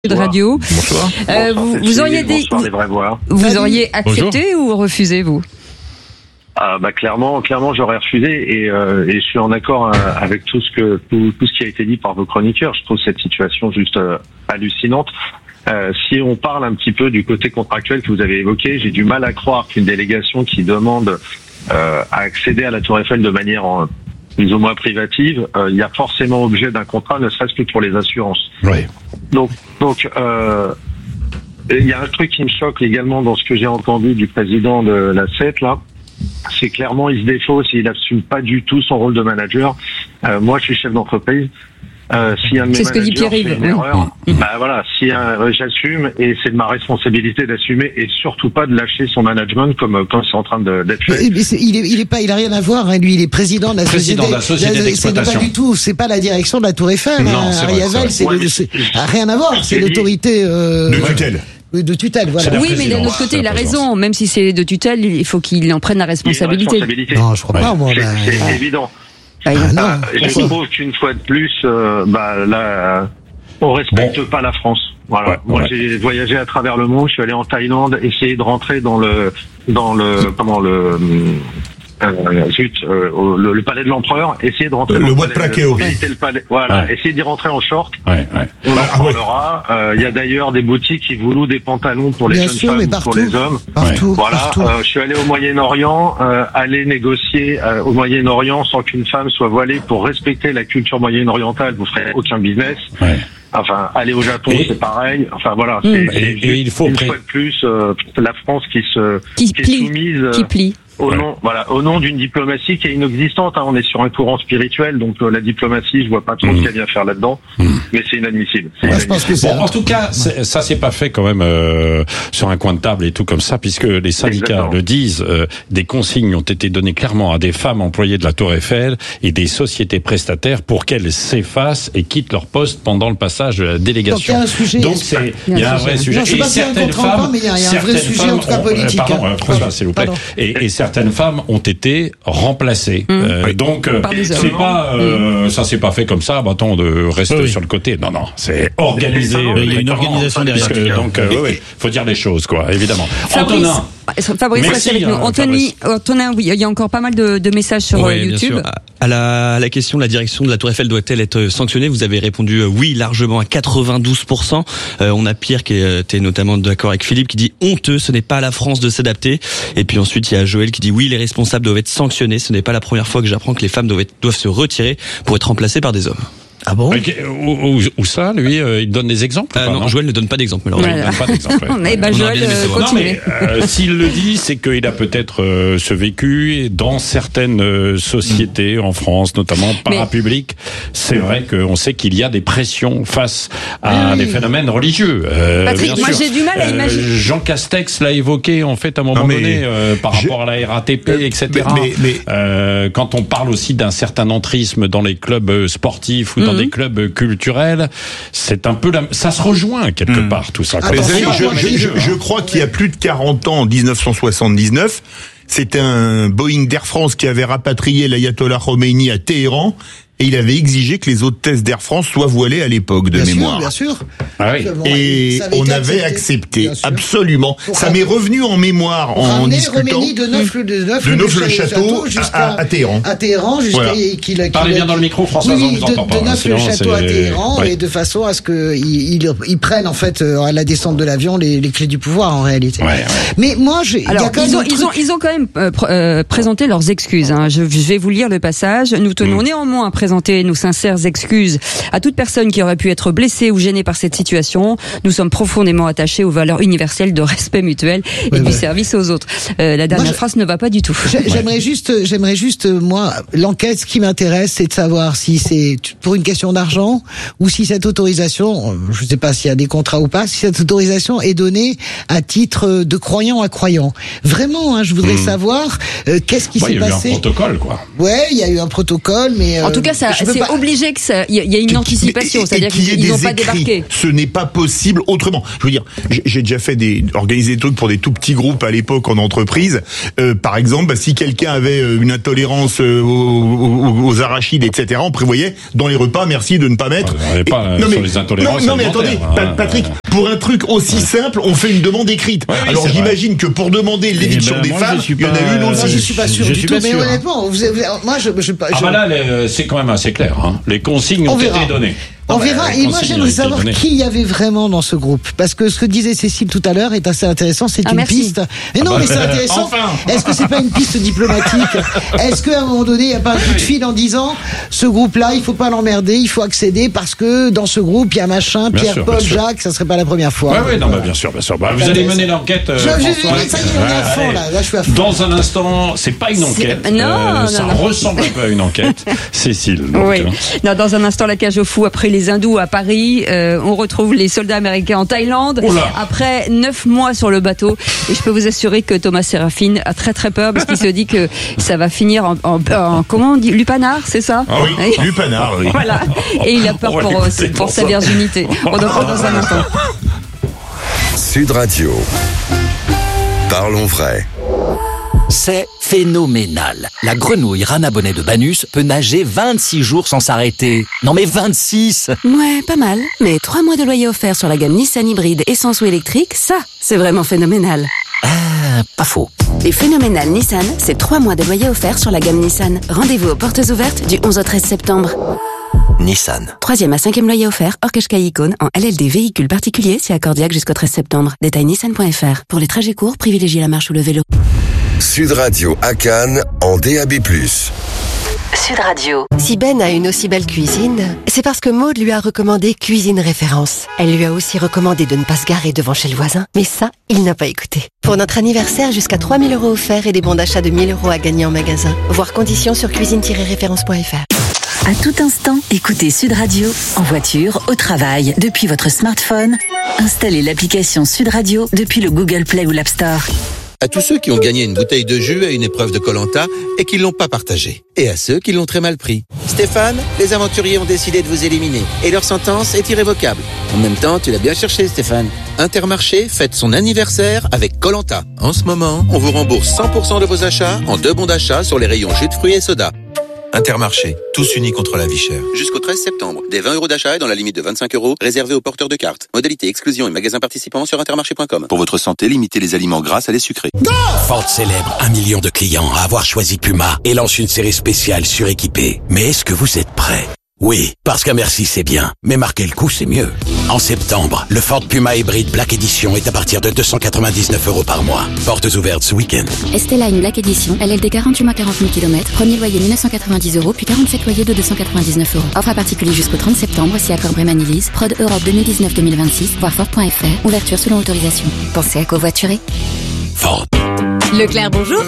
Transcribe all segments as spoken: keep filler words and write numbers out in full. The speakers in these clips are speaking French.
de radio. Bonsoir. Euh, vous, vous auriez des, Bonsoir, les vrais voix. vous auriez accepté Bonjour. Ou refusé vous? Ah bah clairement, clairement j'aurais refusé et, euh, et je suis en accord euh, avec tout ce que tout, tout ce qui a été dit par vos chroniqueurs. Je trouve cette situation juste euh, hallucinante. Euh, si on parle un petit peu du côté contractuel que vous avez évoqué, j'ai du mal à croire qu'une délégation qui demande euh, à accéder à la Tour Eiffel de manière en, plus ou moins privative, euh, il y a forcément objet d'un contrat, ne serait-ce que pour les assurances. Oui. Donc, donc, euh, il y a un truc qui me choque également dans ce que j'ai entendu du président de la S E T, là. C'est clairement, il se défausse et il n'assume pas du tout son rôle de manager. Euh, moi, je suis chef d'entreprise. Euh, si un de mes c'est ce que dit Pierre-Yves. fait une erreur, bah voilà, si un, j'assume et c'est de ma responsabilité d'assumer et surtout pas de lâcher son management comme quand c'est en train de, d'être fait. Mais, mais c'est, il est, il est pas, il a rien à voir. Hein, lui, il est président de la président société, de la société la, d'exploitation. C'est pas du tout, c'est pas la direction de la Tour Eiffel. Non, hein, c'est Ariel, vrai, c'est, c'est, le, c'est rien à voir. C'est dit, l'autorité euh, de tutelle. De tutelle, voilà. Oui, mais d'un autre côté, il a raison. Même si c'est de tutelle, il faut qu'il en prenne la responsabilité. responsabilité. Non, je crois ouais. pas, moi. C'est, Bah, c'est bah, évident. Ah, non, Ah, je trouve qu'une fois de plus, euh, bah là, on respecte bon. pas la France. Voilà. Ouais, Moi, ouais. j'ai voyagé à travers le monde. Je suis allé en Thaïlande, essayer de rentrer dans le, dans le, comment le, euh, zut, euh, au- le, le palais de l'empereur. Essayer de rentrer. Le dans le bois de palais Plaquéo. visiter le palais. Voilà. Ouais. Essayer d'y rentrer en short. Ouais, ouais. On en Ah, ouais. parlera. Euh, Il y a d'ailleurs des boutiques qui vous louent des pantalons pour les bien jeunes sûr, femmes mais ou partout, pour les hommes. partout, Voilà, partout. euh, je suis allé au Moyen-Orient, euh, aller négocier euh, au Moyen-Orient sans qu'une femme soit voilée pour respecter la culture moyenne-orientale, vous ferez aucun business. Ouais. Enfin, aller au Japon, Et- c'est pareil. Enfin voilà, Mm. c'est, Et- c'est et juste il faut une pré- fois de plus euh, la France qui se Qui qui est plie. soumise euh, Qui plie. au Ouais. nom, voilà, au nom d'une diplomatie qui est inexistante. Hein. On est sur un courant spirituel, donc euh, la diplomatie, je vois pas trop Mm. ce qu'elle vient faire là-dedans, mais c'est inadmissible. C'est Moi, je pense que inadmissible. c'est Bon, en tout cas, c'est- ça c'est pas fait quand même euh, sur un coin de table et tout comme ça, puisque les syndicats Exactement. le disent. Euh, des consignes ont été données clairement à des femmes employées de la Tour Eiffel et des sociétés prestataires pour qu'elles s'effacent et quittent leur poste pendant le passage de la délégation. Donc, il y a un sujet. Donc c'est il y a un vrai sujet. Non, je sais Et pas s'il y a un certaines contre-emploi, femmes, mais il y a- il y a un vrai certaines sujet, en tout cas, femmes ont- politique, euh, Pardon, hein. euh, François, s'il vous plaît. Pardon. Et, et certaines femmes ont été remplacées. Euh, donc euh, Par des hommes. c'est pas euh, ça c'est pas fait comme ça. Bah, attends, de rester Oui, oui. sur le côté. Non, non, c'est organisé. Il y a euh, une très organisation clairement. derrière. Puisque, donc, euh, oui, oui, faut dire les choses, quoi, évidemment. Fabrice, Antonin. Fabrice Merci, reste avec nous. hein, Anthony, Antonin, oui, il y a encore pas mal de, de messages sur Ouais, euh, bien YouTube. sûr. À la, à la question de la direction de la Tour Eiffel doit-elle être sanctionnée, vous avez répondu euh, oui largement à quatre-vingt-douze pour cent. Euh, on a Pierre qui était notamment d'accord avec Philippe qui dit honteux, ce n'est pas à la France de s'adapter. Et puis ensuite il y a Joël qui dit oui les responsables doivent être sanctionnés. Ce n'est pas la première fois que j'apprends que les femmes doivent, être, doivent se retirer pour être remplacées par des hommes. Ah bon? Ok, Où, où- où ça, lui, euh, il donne des exemples ou Euh, pas, non, Joël ne donne pas d'exemple malheureusement. Ouais, il donne pas d'exemple. ouais. Eh ben, On Joël, aurait bien aimé euh, savoir. Non, continue. mais euh, s'il le dit, c'est qu'il a peut-être euh, ce vécu dans certaines euh, sociétés en France, notamment parapubliques. C'est vrai qu'on sait qu'il y a des pressions face à Oui, des oui. phénomènes religieux. Euh, Patrick, bien moi, sûr. j'ai du mal à Euh, imaginer. Jean Castex l'a évoqué en fait à un moment Non, mais donné euh, par je- rapport à la R A T P, Euh, et cetera. mais- mais- Euh, quand on parle aussi d'un certain entrisme dans les clubs euh, sportifs ou dans Mhm. des clubs euh, culturels, c'est un peu la... ça se rejoint quelque Mhm. part tout ça. Ah, Mais vous savez, Attention, je, moi, je- je- je- je crois qu'il y a plus de quarante ans, en dix-neuf cent soixante-dix-neuf, c'était un Boeing d'Air France qui avait rapatrié l'ayatollah Khomeini à Téhéran et il avait exigé que les hôtesses d'Air France soient voilées à l'époque de Bien sûr, mémoire. bien sûr. Ah oui. Bon, Et ça avait on été avait accepté, bien sûr. absolument. Pour Ça ram- m'est revenu en mémoire Pour en ramener discutant. Khomeini de neuf de neuf de Neuf-le-Château jusqu'à à- à Téhéran. à Téhéran jusqu'à Voilà. qu'il qu'il- Parlez bien dans le micro, François, oui, on vous de, entend pas, de hein, neuf le sinon château à c'est- Téhéran ouais. et de façon à ce que ils, ils, ils prennent en fait euh, à la descente de l'avion les, les clés du pouvoir en réalité. Ouais, ouais. Mais moi j'ai il y a Alors, quand ils même ont, un ils, ont, truc- ils ont quand même euh, pr- euh, présenté leurs excuses. Hein. Je, je vais vous lire le passage. Nous tenons néanmoins à présenter nos sincères excuses à toute personne qui aurait pu être blessée ou gênée par cette situation. Nous sommes profondément attachés aux valeurs universelles de respect mutuel et Ouais, du ouais. service aux autres. Euh, la dernière Moi, je- phrase ne va pas du tout. J'ai- J'aimerais juste, j'aimerais juste, euh, moi, l'enquête, ce qui m'intéresse, c'est de savoir si c'est pour une question d'argent ou si cette autorisation, euh, je ne sais pas s'il y a des contrats ou pas, si cette autorisation est donnée à titre de croyant à croyant. Vraiment, hein, je voudrais savoir euh, qu'est-ce qui Ouais, s'est il y a eu un passé. protocole, quoi. Ouais, il y a eu un protocole, mais euh, En tout cas, ça, je peux c'est pas- obligé que ça, il y, a- il y a une anticipation, Et- et- c'est-à-dire et qu'il y ait qu'ils n'ont des pas écrits. débarqué. Ce n'est pas possible autrement. Je veux dire, j'ai j'ai déjà fait des organisé des trucs pour des tout petits groupes à l'époque en entreprise. Euh, par exemple, bah, si quelqu'un avait euh, une intolérance euh, aux, aux, aux arachides, et cetera, on prévoyait dans les repas, merci de ne pas mettre. On n'est pas, euh, non, sur mais, les intolérances non, non mais attendez, alimentaires, Pa- hein. Patrick, pour un truc aussi simple, on fait une demande écrite. Ouais, oui, Alors c'est j'imagine que pour demander l'éviction ben, des moi, femmes, je suis il y en a pas- une Moi, aussi. je suis pas sûr je du suis tout, pas mais sûr, hein. honnêtement, vous avez- moi, je, je, je, Ah bah là, les- c'est quand même assez clair. Hein. Les consignes On ont verra. été données. On Ah bah, verra. les Et moi, consignes ont j'aimerais été savoir données. qui il y avait vraiment dans ce groupe. Parce que ce que disait Cécile tout à l'heure est assez intéressant. C'est Ah, une merci. piste. Mais non, bah, mais c'est intéressant. enfin. Est-ce que c'est pas une piste diplomatique? Est-ce qu'à un moment donné, il n'y a pas un coup de fil en disant, ce groupe-là, il faut pas l'emmerder, il faut accéder parce que dans ce groupe, il y a machin, Bien Pierre, sûr, Paul, bien sûr. Jacques, ça serait pas la première fois. Ouais, ouais, non, bah, bien sûr, bien sûr. Bah, vous allez mener l'enquête. euh, Je- je- François. ça y est, on est à fond, Ouais, là. Là, je suis à fond. Dans un instant, c'est pas une C'est- enquête. Non, non, ça non. ressemble un peu à une enquête. Cécile. Donc, Oui. hein. Non, dans un instant, la cage aux fous. Après les hindous à Paris, euh, on retrouve les soldats américains en Thaïlande. Oh là. Après neuf mois sur le bateau. Et je peux vous assurer que Thomas Séraphin a très très peur parce qu'il se dit que ça va finir en, en, en- comment on dit, lupanar, c'est ça? Ah oui, Lupanar, oui. Voilà. Et il a peur On va pour, l'écouter pour pour sa ça. virginité. On en parle dans un instant. Sud Radio. Parlons vrai. C'est phénoménal. La grenouille Rana Bonnet de Banus peut nager vingt-six jours sans s'arrêter. Non mais vingt-six! Ouais, pas mal. Mais trois mois de loyer offert sur la gamme Nissan hybride essence ou électrique, ça, c'est vraiment phénoménal. Ah, pas faux. Et phénoménal Nissan, c'est trois mois de loyer offert sur la gamme Nissan. Rendez-vous aux portes ouvertes du onze au treize septembre. Nissan. Troisième à cinquième loyer offert, hors Qashqai Icône, en L L D véhicule particulier, si accordiaque jusqu'au treize septembre. Détail nissan point f r. Pour les trajets courts, privilégiez la marche ou le vélo. Sud Radio à Cannes en D A B plus. Sud Radio. Si Ben a une aussi belle cuisine, c'est parce que Maud lui a recommandé Cuisine Référence. Elle lui a aussi recommandé de ne pas se garer devant chez le voisin. Mais ça, il n'a pas écouté. Pour notre anniversaire, jusqu'à trois mille euros offerts et des bons d'achat de mille euros à gagner en magasin. Voir conditions sur cuisine tiret référence point f r. À tout instant, écoutez Sud Radio, en voiture, au travail, depuis votre smartphone. Installez l'application Sud Radio depuis le Google Play ou l'App Store. À tous ceux qui ont gagné une bouteille de jus à une épreuve de Koh-Lanta et qui l'ont pas partagée. Et à ceux qui l'ont très mal pris. Stéphane, les aventuriers ont décidé de vous éliminer et leur sentence est irrévocable. En même temps, tu l'as bien cherché, Stéphane. Intermarché fête son anniversaire avec Koh-Lanta. En ce moment, on vous rembourse cent pour cent de vos achats en deux bons d'achat sur les rayons jus de fruits et soda. Intermarché, tous unis contre la vie chère. Jusqu'au treize septembre, des vingt euros d'achat et dans la limite de vingt-cinq euros, réservés aux porteurs de cartes. Modalité exclusion et magasins participants sur intermarché point com. Pour votre santé, limitez les aliments gras à les sucrés. Ford célèbre un million de clients à avoir choisi Puma et lance une série spéciale suréquipée. Mais est-ce que vous êtes prêts? Oui, parce qu'un merci c'est bien, mais marquer le coup c'est mieux. En septembre, le Ford Puma Hybrid Black Edition est à partir de deux cent quatre-vingt-dix-neuf euros par mois. Portes ouvertes ce week-end. Estella une Black Edition, L L D quarante-huit mois quarante mille kilomètres, premier loyer mille neuf cent quatre-vingt-dix euros, puis quarante-sept loyers de deux cent quatre-vingt-dix-neuf euros. Offre à particulier jusqu'au trente septembre, si accord Bremen Lease, prod Europe deux mille dix-neuf deux mille vingt-six, voir Ford point f r, ouverture selon autorisation. Pensez à covoiturer. Ford. Leclerc, bonjour.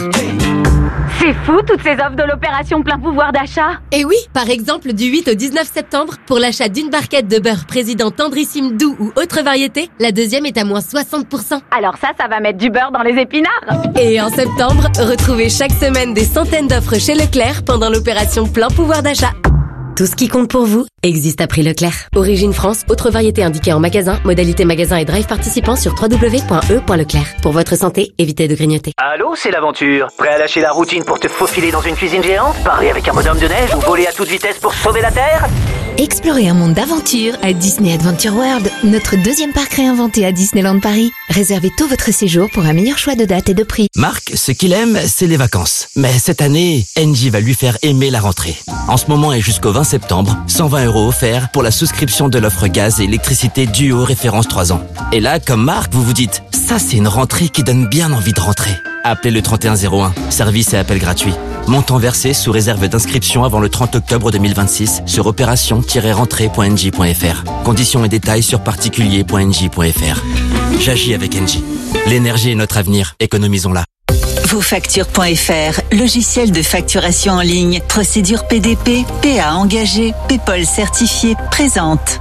C'est fou, toutes ces offres de l'opération plein pouvoir d'achat. Et oui, par exemple, du huit au dix-neuf septembre, pour l'achat d'une barquette de beurre président tendrissime doux ou autre variété, la deuxième est à moins soixante pour cent. Alors ça, ça va mettre du beurre dans les épinards. Et en septembre, retrouvez chaque semaine des centaines d'offres chez Leclerc pendant l'opération plein pouvoir d'achat. Tout ce qui compte pour vous existe à prix Leclerc. Origine France, autre variété indiquée en magasin, modalité magasin et drive participant sur w w w point e point leclerc. Pour votre santé, évitez de grignoter. Allô, c'est l'aventure. Prêt à lâcher la routine pour te faufiler dans une cuisine géante, parer avec un bonhomme de neige ou voler à toute vitesse pour sauver la Terre? Explorez un monde d'aventure à Disney Adventure World, notre deuxième parc réinventé à Disneyland Paris. Réservez tôt votre séjour pour un meilleur choix de date et de prix. Marc, ce qu'il aime, c'est les vacances. Mais cette année, Engie va lui faire aimer la rentrée. En ce moment et jusqu'au vingt septembre, cent vingt euros offerts pour la souscription de l'offre gaz et électricité Duo référence trois ans. Et là, comme Marc, vous vous dites, ça c'est une rentrée qui donne bien envie de rentrer. Appelez le trente et un zéro un, service et appel gratuit. Montant versé sous réserve d'inscription avant le trente octobre deux mille vingt-six sur opération tiret rentrée point engie point f r. Conditions et détails sur particulier point engie point f r. J'agis avec Engie. L'énergie est notre avenir, économisons-la. Vos factures point f r, logiciel de facturation en ligne, procédure P D P, P A engagé, PayPal certifié, présente.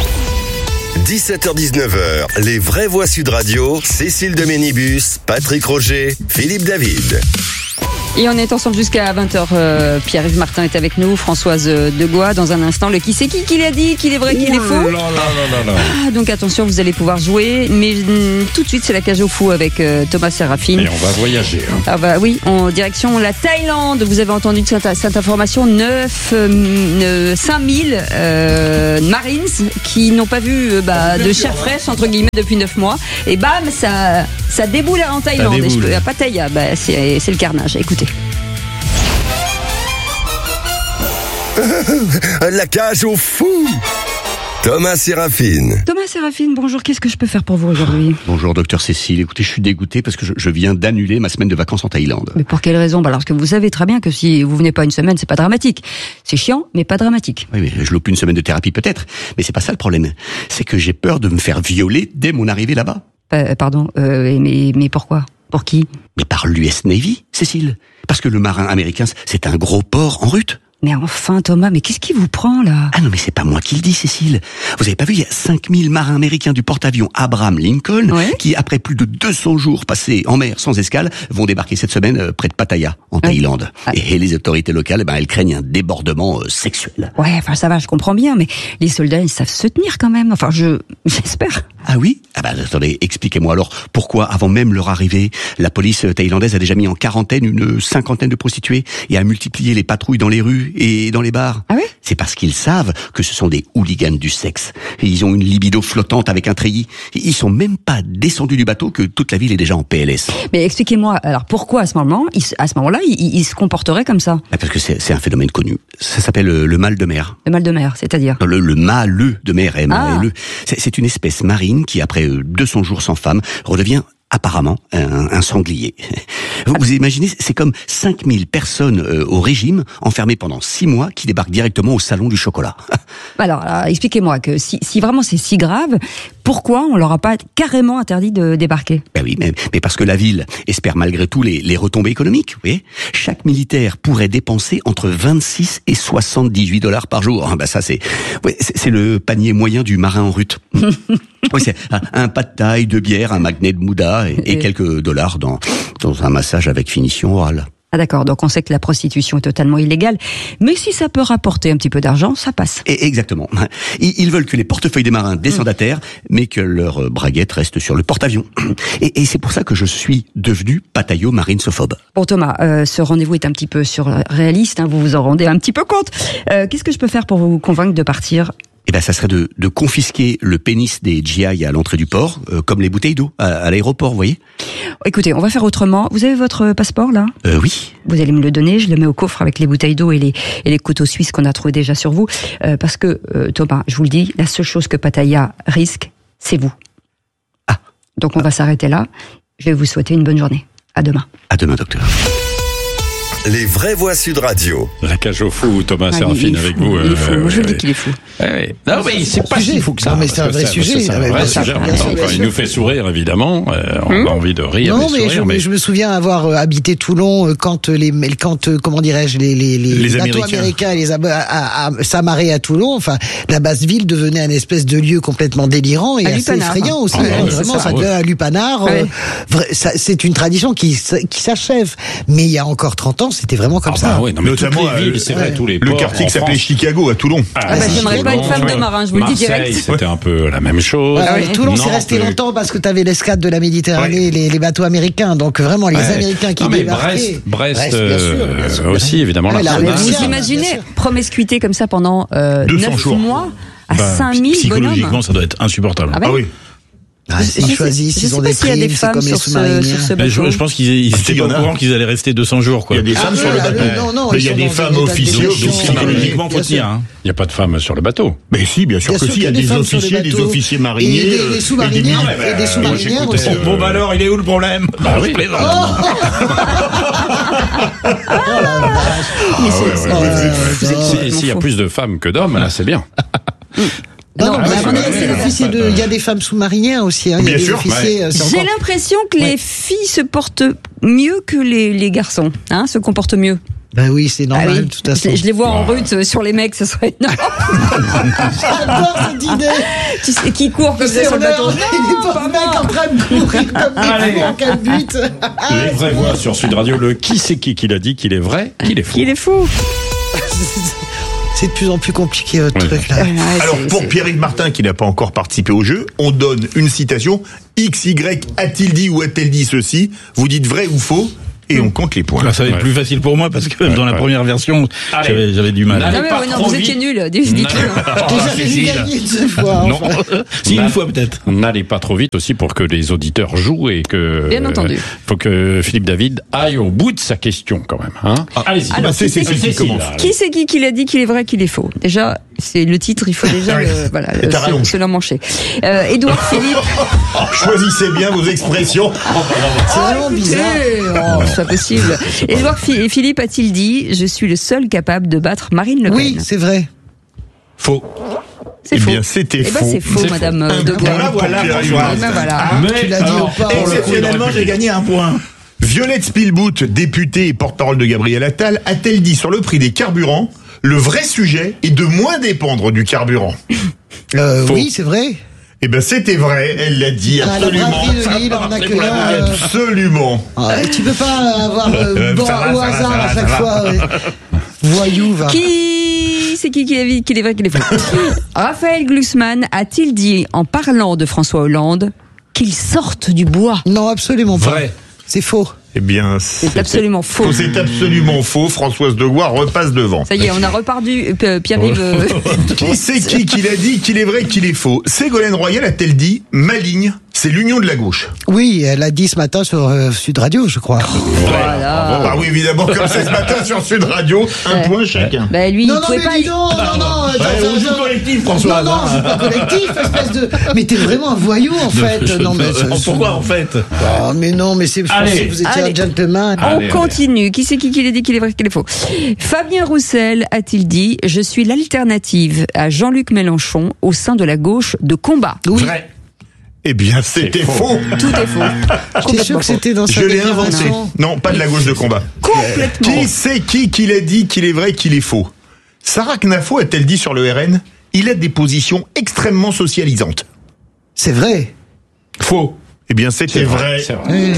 dix-sept heures dix-neuf heures, les vraies voix Sud Radio, Cécile de Ménibus, Patrick Roger, Philippe David. Et on est ensemble jusqu'à vingt heures. Euh, Pierre-Yves Martin est avec nous, Françoise Degois. Dans un instant, le qui c'est qui qui l'a dit, qu'il est vrai, qu'il est faux. Là, là, là, là, là. Ah, donc attention, vous allez pouvoir jouer. Mais mm, tout de suite, c'est la cage au fou avec euh, Thomas Séraphin. Et on va voyager. Hein. Ah bah oui, en direction la Thaïlande. Vous avez entendu cette, cette information, neuf, euh, cinq mille euh, Marines qui n'ont pas vu euh, bah, de chair fraîche, entre guillemets, depuis neuf mois. Et bam, ça, ça déboule en Thaïlande. Et je peux, à Pattaya, bah, c'est, c'est le carnage. Écoutez. La cage au fou. Thomas Séraphin. Thomas Séraphin, bonjour, qu'est-ce que je peux faire pour vous aujourd'hui ? Bonjour docteur Cécile, écoutez, je suis dégoûté parce que je, je viens d'annuler ma semaine de vacances en Thaïlande. Mais pour quelle raison ? Bah alors que vous savez très bien que si vous venez pas une semaine, c'est pas dramatique. C'est chiant, mais pas dramatique. Oui, mais je loupe une semaine de thérapie peut-être, mais c'est pas ça le problème. C'est que j'ai peur de me faire violer dès mon arrivée là-bas. Euh, pardon, euh, mais, mais pourquoi ? Pour qui ? Mais par l'U S Navy, Cécile. Parce que le marin américain, c'est un gros port en rut. Mais enfin, Thomas, mais qu'est-ce qui vous prend, là ? Ah non, mais c'est pas moi qui le dis, Cécile. Vous avez pas vu, il y a cinq mille marins américains du porte-avions Abraham Lincoln ouais. qui, après plus de deux cents jours passés en mer sans escale, vont débarquer cette semaine euh, près de Pattaya, en ouais. Thaïlande. Ah. Et, et les autorités locales, eh ben, elles craignent un débordement euh, sexuel. Ouais, enfin ça va, je comprends bien, mais les soldats, ils savent se tenir quand même. Enfin, je... j'espère. Ah oui ? Ah bah attendez, expliquez-moi alors, pourquoi, avant même leur arrivée, la police thaïlandaise a déjà mis en quarantaine une cinquantaine de prostituées et a multiplié les patrouilles dans les rues et dans les bars. Ah oui ? C'est parce qu'ils savent que ce sont des hooligans du sexe. Et ils ont une libido flottante avec un treillis. Ils sont même pas descendus du bateau que toute la ville est déjà en P L S. Mais expliquez-moi, alors pourquoi à ce moment, ils, à ce moment-là, ils, ils se comporteraient comme ça ? Ah parce que c'est, c'est un phénomène connu. Ça s'appelle le, le mal de mer. Le mal de mer, c'est-à-dire ? Le, le mâle de mer, M A L E. Ah. C'est, c'est une espèce marine qui, après deux cents jours sans femme, redevient apparemment un, un sanglier. Vous, vous imaginez, c'est comme cinq mille personnes euh, au régime, enfermées pendant six mois, qui débarquent directement au salon du chocolat. Alors, alors expliquez-moi que si, si vraiment c'est si grave, pourquoi on leur a pas carrément interdit de débarquer ? Ben oui, mais, mais parce que la ville espère malgré tout les, les retombées économiques. Vous voyez, chaque militaire pourrait dépenser entre vingt-six et soixante-dix-huit dollars par jour. Ben ça, c'est, ouais, c'est, c'est le panier moyen du marin en rut. Oui, c'est un, un pas de taille, deux bières, un magnet de mouda et, et quelques dollars dans, dans un massage avec finition orale. Ah d'accord, donc on sait que la prostitution est totalement illégale, mais si ça peut rapporter un petit peu d'argent, ça passe. Et exactement. Ils, ils veulent que les portefeuilles des marins descendent mmh. à terre, mais que leur braguette reste sur le porte-avions. Et, et c'est pour ça que je suis devenu patayo-marinesophobe. Bon Thomas, euh, ce rendez-vous est un petit peu surréaliste, hein, vous vous en rendez un petit peu compte. Euh, qu'est-ce que je peux faire pour vous convaincre de partir ? Eh ben, ça serait de, de confisquer le pénis des G I à l'entrée du port, euh, comme les bouteilles d'eau à, à l'aéroport, vous voyez. Écoutez, on va faire autrement. Vous avez votre passeport, là ? Euh, oui. Vous allez me le donner, je le mets au coffre avec les bouteilles d'eau et les, et les couteaux suisses qu'on a trouvés déjà sur vous. Euh, parce que, euh, Thomas, je vous le dis, la seule chose que Pattaya risque, c'est vous. Ah. Donc on va s'arrêter là. Je vais vous souhaiter une bonne journée. À demain. À demain, docteur. Les vraies voix Sud Radio. La cage au fou, Thomas ah, Séraphin avec vous. Il est fou. Euh, Moi, je dis qu'il est fou. Ouais. Non, mais c'est pas si fou que ça. Non, mais c'est un vrai sujet. C'est un vrai sujet. Il nous fait sourire, évidemment. Euh, on hum? a envie de rire. Non, mais, sourire, je, mais je me souviens avoir habité Toulon quand les, quand comment dirais-je, les les les, les bateaux Américains, américains les ab- à, à, s'amarraient à Toulon. Enfin, la basse ville devenait un espèce de lieu complètement délirant et assez effrayant aussi. Ah, hein, ouais, vraiment, ça, ça devient un lupanar. Ouais. Euh, ça, c'est une tradition qui qui s'achève. Mais il y a encore trente ans, c'était vraiment comme ah, ça. Bah, ouais, non, mais notamment toutes les villes, euh, c'est vrai, tous les le ports quartier qui en s'appelait France. Chicago à Toulon. Ah, ah bah, j'aimerais pas une femme de marin, je vous le dis direct. Marseille, c'était un peu la même chose. Ah, ouais. Toulon, c'est Nantes, resté longtemps parce que tu avais l'escadre de la Méditerranée, ouais. les, les bateaux américains. Donc vraiment, les ouais. Américains qui non, mais débarquaient. Brest, Brest, Brest bien sûr, bien sûr, euh, aussi, évidemment. Ouais, la la Vous Bien imaginez sûr. promiscuité comme ça pendant euh, neuf jours. mois à Bah, cinq mille bonhommes. Psychologiquement, ça doit être insupportable. Ah, ben, ah oui. Ah, ils choisissent, ils ont des primes, c'est comme les sous-mariniens. Je, je pense qu'ils ils étaient pas au courant qu'ils allaient rester deux cents jours, quoi. Il y a des femmes sur le bateau. Non, non, il y a des femmes officiers, psychologiquement, faut tenir, hein. Il n'y a pas de femmes sur le bateau. Mais si, bien sûr que si, il y a des officiers, des officiers mariniers. Et des sous-mariniers, et des sous-marinières aussi. Bon, bah alors, il est où le problème? Bah oui. S'il y a plus de femmes que d'hommes, là, c'est bien. Non, non, ah, mais ouais, avant, ouais, c'est ouais, l'officier ouais, de, ouais. il y a des femmes sous-marinières aussi, hein. Il y a Bien des sûr, officiers. ouais. c'est J'ai encore... l'impression que Ouais. les filles se portent mieux que les, les garçons, hein, se comportent mieux. Ben oui, c'est normal, Ah oui. de toute façon. Je, je les vois en route euh, sur les mecs, ce serait énorme. J'adore cette idée. Tu sais, qui court comme ça C'est sur le bateau. il est pas mec en train de courir comme Allez. des fous en quel but. Les vraies voix sur Sud Radio, le qui c'est qui qui l'a dit qu'il est vrai, qu'il est faux. Qu'il est fou. C'est de plus en plus compliqué votre truc là. Alors pour Pierre-Yves Martin qui n'a pas encore participé au jeu, on donne une citation. X, Y a-t-il dit ou a-t-elle dit ceci? Vous dites vrai ou faux et on compte les points. Là, ça va être Ouais. plus facile pour moi parce que Ouais, dans la ouais. première version, Allez. j'avais, j'avais du mal. N'allez Non mais pas ouais, non, trop vous étiez vite. nuls. Dites-le. Vous avez vu gagner deux fois. Non, enfin. si une fois peut-être. N'allez pas trop vite aussi pour que les auditeurs jouent et que. Bien entendu. euh, faut que Philippe David aille au bout de sa question quand même. Hein Allez-y. Alors, c'est- qui c'est c'est qui, qui commence. qui c'est qui qui l'a dit qu'il est vrai qu'il est faux? Déjà, c'est le titre, il faut déjà Ouais. le, voilà, Et le- t'as se, rallongé. se l'emmancher. Euh, Édouard Philippe. Choisissez bien vos expressions. C'est vraiment bizarre. Oh, c'est pas possible. Édouard Phi- Philippe a-t-il dit: je suis le seul capable de battre Marine Le Pen? Oui, c'est vrai. Faux. C'est Eh faux. bien, c'était Eh ben, faux. c'est faux, C'est Madame faux. euh, de Un Gaulle. point pour Pierre-Yves Martin. Eh ben, voilà. Mais Tu l'as dit alors, ou pas? pour le coup, il Exceptionnellement, aurait pu j'ai dire. gagné un point. Violette Spielbout, députée et porte-parole de Gabriel Attal, a-t-elle dit sur le prix des carburants, le vrai sujet est de moins dépendre du carburant? Euh, Faux. oui, c'est vrai. Eh ben c'était vrai, elle l'a dit Ah, la absolument. braderie de Lille en accueillant. euh, Absolument. ah, tu peux pas avoir euh, Euh, bon, ça va, au ça va, hasard ça va, à ça chaque va. fois. ouais. Voyou, va. Qui c'est qui qui l'a dit qu'il est vrai qu'il est faux? Raphaël Glucksmann a-t-il dit, en parlant de François Hollande, qu'il sorte du bois? Non, absolument pas. Vrai. C'est faux. Eh bien, C'est absolument faux. C'est absolument faux. Françoise de Goire repasse devant. Ça y est, on a repardu. euh, Pierre-Yves. euh, Qui c'est qui qui l'a dit qu'il est vrai qu'il est faux? Ségolène Royal a-t-elle dit ma ligne, c'est l'union de la gauche? Oui, elle a dit ce matin sur euh, Sud Radio, je crois. Voilà. Ah oui, évidemment, comme c'est ce matin sur Sud Radio, un Ouais. point chacun. Bah lui, non, il non, pouvait mais pas. dis donc, non, non, Ouais, attends, on joue attends. collectif, François. Non, non, je joue pas collectif, espèce de. Mais t'es vraiment un voyou, en fait. Non, mais ça- Pourquoi en fait? Oh, mais non, mais c'est. Je Allez. pensais que vous étiez Allez. un gentleman. On Allez, continue. Qui c'est qui qui l'a dit qu'il est vrai qu'il est faux? Fabien Roussel a-t-il dit: je suis l'alternative à Jean-Luc Mélenchon au sein de la gauche de combat? Oui, Vrai. Eh bien, c'était faux. faux. Tout est faux. j'étais sûr que c'était dans sa Je l'ai inventé. déclaration. Non, pas de la gauche de combat. Complètement. Qui c'est qui qui l'a dit qu'il est vrai qu'il est faux? Sarah Knafo a-t-elle dit sur le R N, il a des positions extrêmement socialisantes? C'est vrai. Faux. Eh bien, c'était vrai. C'est vrai.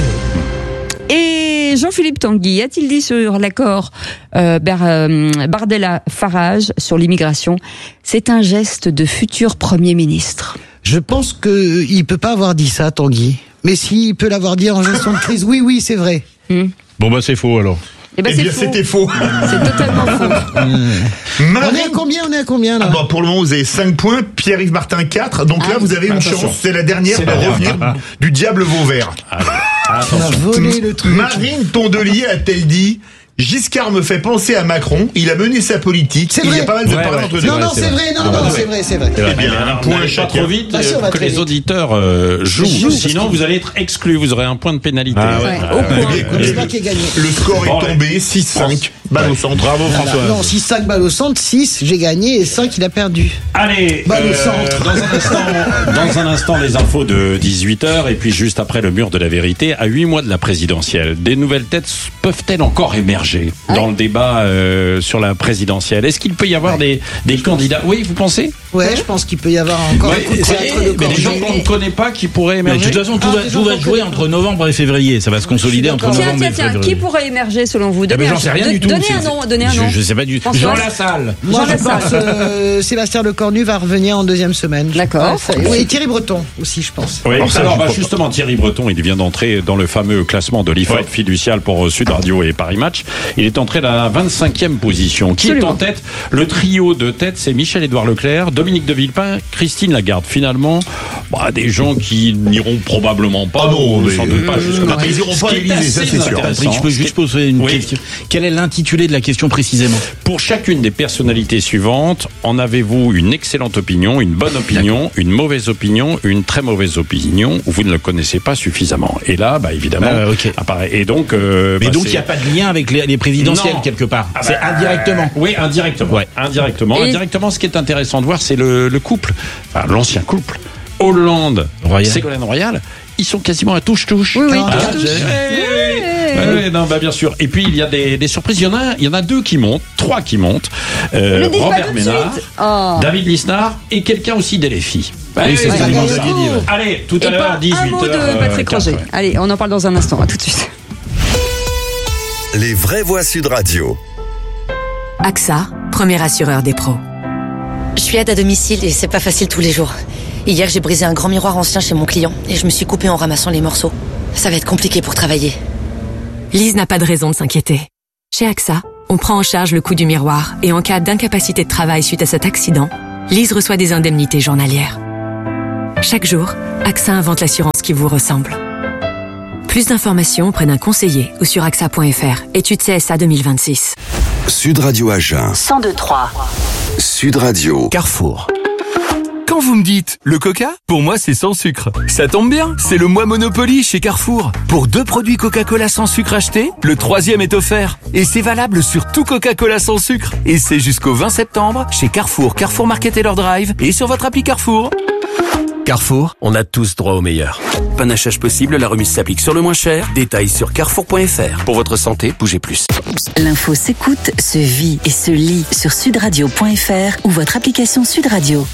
Et Jean-Philippe Tanguy a-t-il dit sur l'accord euh, Bar- euh, Bardella-Farage sur l'immigration: c'est un geste de futur Premier ministre? Je pense que il peut pas avoir dit ça, Tanguy. Mais s'il peut l'avoir dit en gestion de crise, oui, oui, c'est vrai. Hmm. Bon bah c'est faux alors. Eh ben, Eh c'est bien, faux. c'était faux. C'est totalement faux. On est à Marine... combien On est à combien là? Ah bah, pour le moment, vous avez cinq points, Pierre-Yves Martin quatre, donc là, vous avez une Attention. chance, c'est la dernière C'est de la revenir dernière. du diable Vauvert. Allez, On a attention. volé le truc. Marine Tondelier a-t-elle dit Giscard me fait penser à Macron, il a mené sa politique, C'est il y a vrai. pas mal de Ouais, parler ouais. entre Non, deux. non, c'est vrai. Non, non, c'est vrai, c'est vrai. Eh bien, un point N'allez pas chacun. trop vite Ah, si, on euh, va pour que très les vite. auditeurs euh, jouent. Jouent, parce Sinon, que- vous allez être exclus. Vous aurez un point de pénalité. Ah ouais. Ouais, au point. Donc c'est moi qui ai gagné. Le score Bon, est tombé, six cinq, balle au centre. Bravo François. Non, six cinq balles au centre, six, j'ai gagné et cinq, il a perdu. Allez, Balle au euh, centre. dans un instant, dans un instant, les infos de dix-huit heures et puis juste après le mur de la vérité, à huit mois de la présidentielle, des nouvelles têtes peuvent-elles encore émerger dans le débat euh, sur la présidentielle? Est-ce qu'il peut y avoir des, des candidats? Oui, vous pensez? Ouais, je pense qu'il peut y avoir encore Ouais, un coup de c'est- théâtre de mais des gens Corneille. qu'on ne connaît pas qui pourraient Mais de émerger? toute façon, tout Ah, va, des tout gens va qu'on jouer connaît entre novembre et février. Ça va se consolider entre Tiens, novembre tiens, et tiens, février. qui pourrait émerger selon vous? Eh Donnez ben, un, j'en sais rien don- du tout. Donnez C'est- un nom, donnez un je, nom. je sais pas du tout. François. Jean Lassalle. Moi, Jean je Lassalle. pense euh, Sébastien Lecornu va revenir en deuxième semaine. D'accord. Ouais, ça- oui, et Thierry Breton aussi, je pense. Oui, Alors ça, alors je bah, crois justement, Thierry Breton, il vient d'entrer dans le fameux classement de l'I F O P Ouais. fiducial pour euh, Sud Radio et Paris Match. Il est entré à la vingt-cinquième position. Qui Absolument. est en tête? Le trio de tête, c'est Michel-Édouard Leclerc, Dominique de Villepin, Christine Lagarde. Finalement, bah, des gens qui n'iront probablement pas, Ah non, ou mais- sans doute pas jusque-là. Ils iront pas à l'Élysée, ça, c'est sûr. Patrick, je peux juste poser une Oui. question. Quel est l'intitulé de la question précisément? Pour chacune des personnalités suivantes, en avez-vous une excellente opinion, une bonne opinion, une mauvaise opinion, une très mauvaise opinion, ou vous ne le connaissez pas suffisamment? Et là, bah, évidemment, Ah, ok. apparaît. Et donc, euh, Mais bah, donc c'est- il n'y a pas de lien avec les, les présidentielles Non. quelque part. Ah bah, C'est indirectement. Oui, indirectement. Ouais. Indirectement. Et- Indirectement, ce qui est intéressant de voir, c'est le, le couple, enfin, l'ancien couple, Hollande, Royal. Ségolène Royal. Ils sont quasiment à touche-touche. Oui, oui, Ah, touche-touche. j'ai- Ouais. Ouais, ouais, non, bah bien sûr. Et puis il y a des, des surprises. Il y en a, il y en a deux qui montent, trois qui montent. Euh, Robert Ménard, oh. David Lisnard et quelqu'un aussi des filles. Oui, c'est ouais, ce que ouais, dit. Allez, tout à Et l'heure, pas dix-huit heures. un mot de Patrick euh, Roger. ouais. Allez, on en parle dans un instant. À tout de suite. Les vraies voix Sud Radio. A X A, premier assureur des pros. Je suis aide à domicile et c'est pas facile tous les jours. Hier, j'ai brisé un grand miroir ancien chez mon client et je me suis coupée en ramassant les morceaux. Ça va être compliqué pour travailler. Lise n'a pas de raison de s'inquiéter. Chez A X A, on prend en charge le coût du miroir et en cas d'incapacité de travail suite à cet accident, Lise reçoit des indemnités journalières. Chaque jour, A X A invente l'assurance qui vous ressemble. Plus d'informations auprès d'un conseiller ou sur A X A point F R. Étude C S A deux mille vingt-six. Sud Radio Agen. cent deux trois. Sud Radio. Carrefour. Quand vous me dites le Coca, pour moi c'est sans sucre. Ça tombe bien, c'est le mois Monopoly chez Carrefour. Pour deux produits Coca-Cola sans sucre achetés, le troisième est offert. Et c'est valable sur tout Coca-Cola sans sucre. Et c'est jusqu'au vingt septembre chez Carrefour, Carrefour Market et leur Drive et sur votre appli Carrefour. Carrefour, on a tous droit au meilleur. Panachage possible, la remise s'applique sur le moins cher. Détails sur carrefour point F R. Pour votre santé, bougez plus. L'info s'écoute, se vit et se lit sur sudradio point F R ou votre application Sud Radio.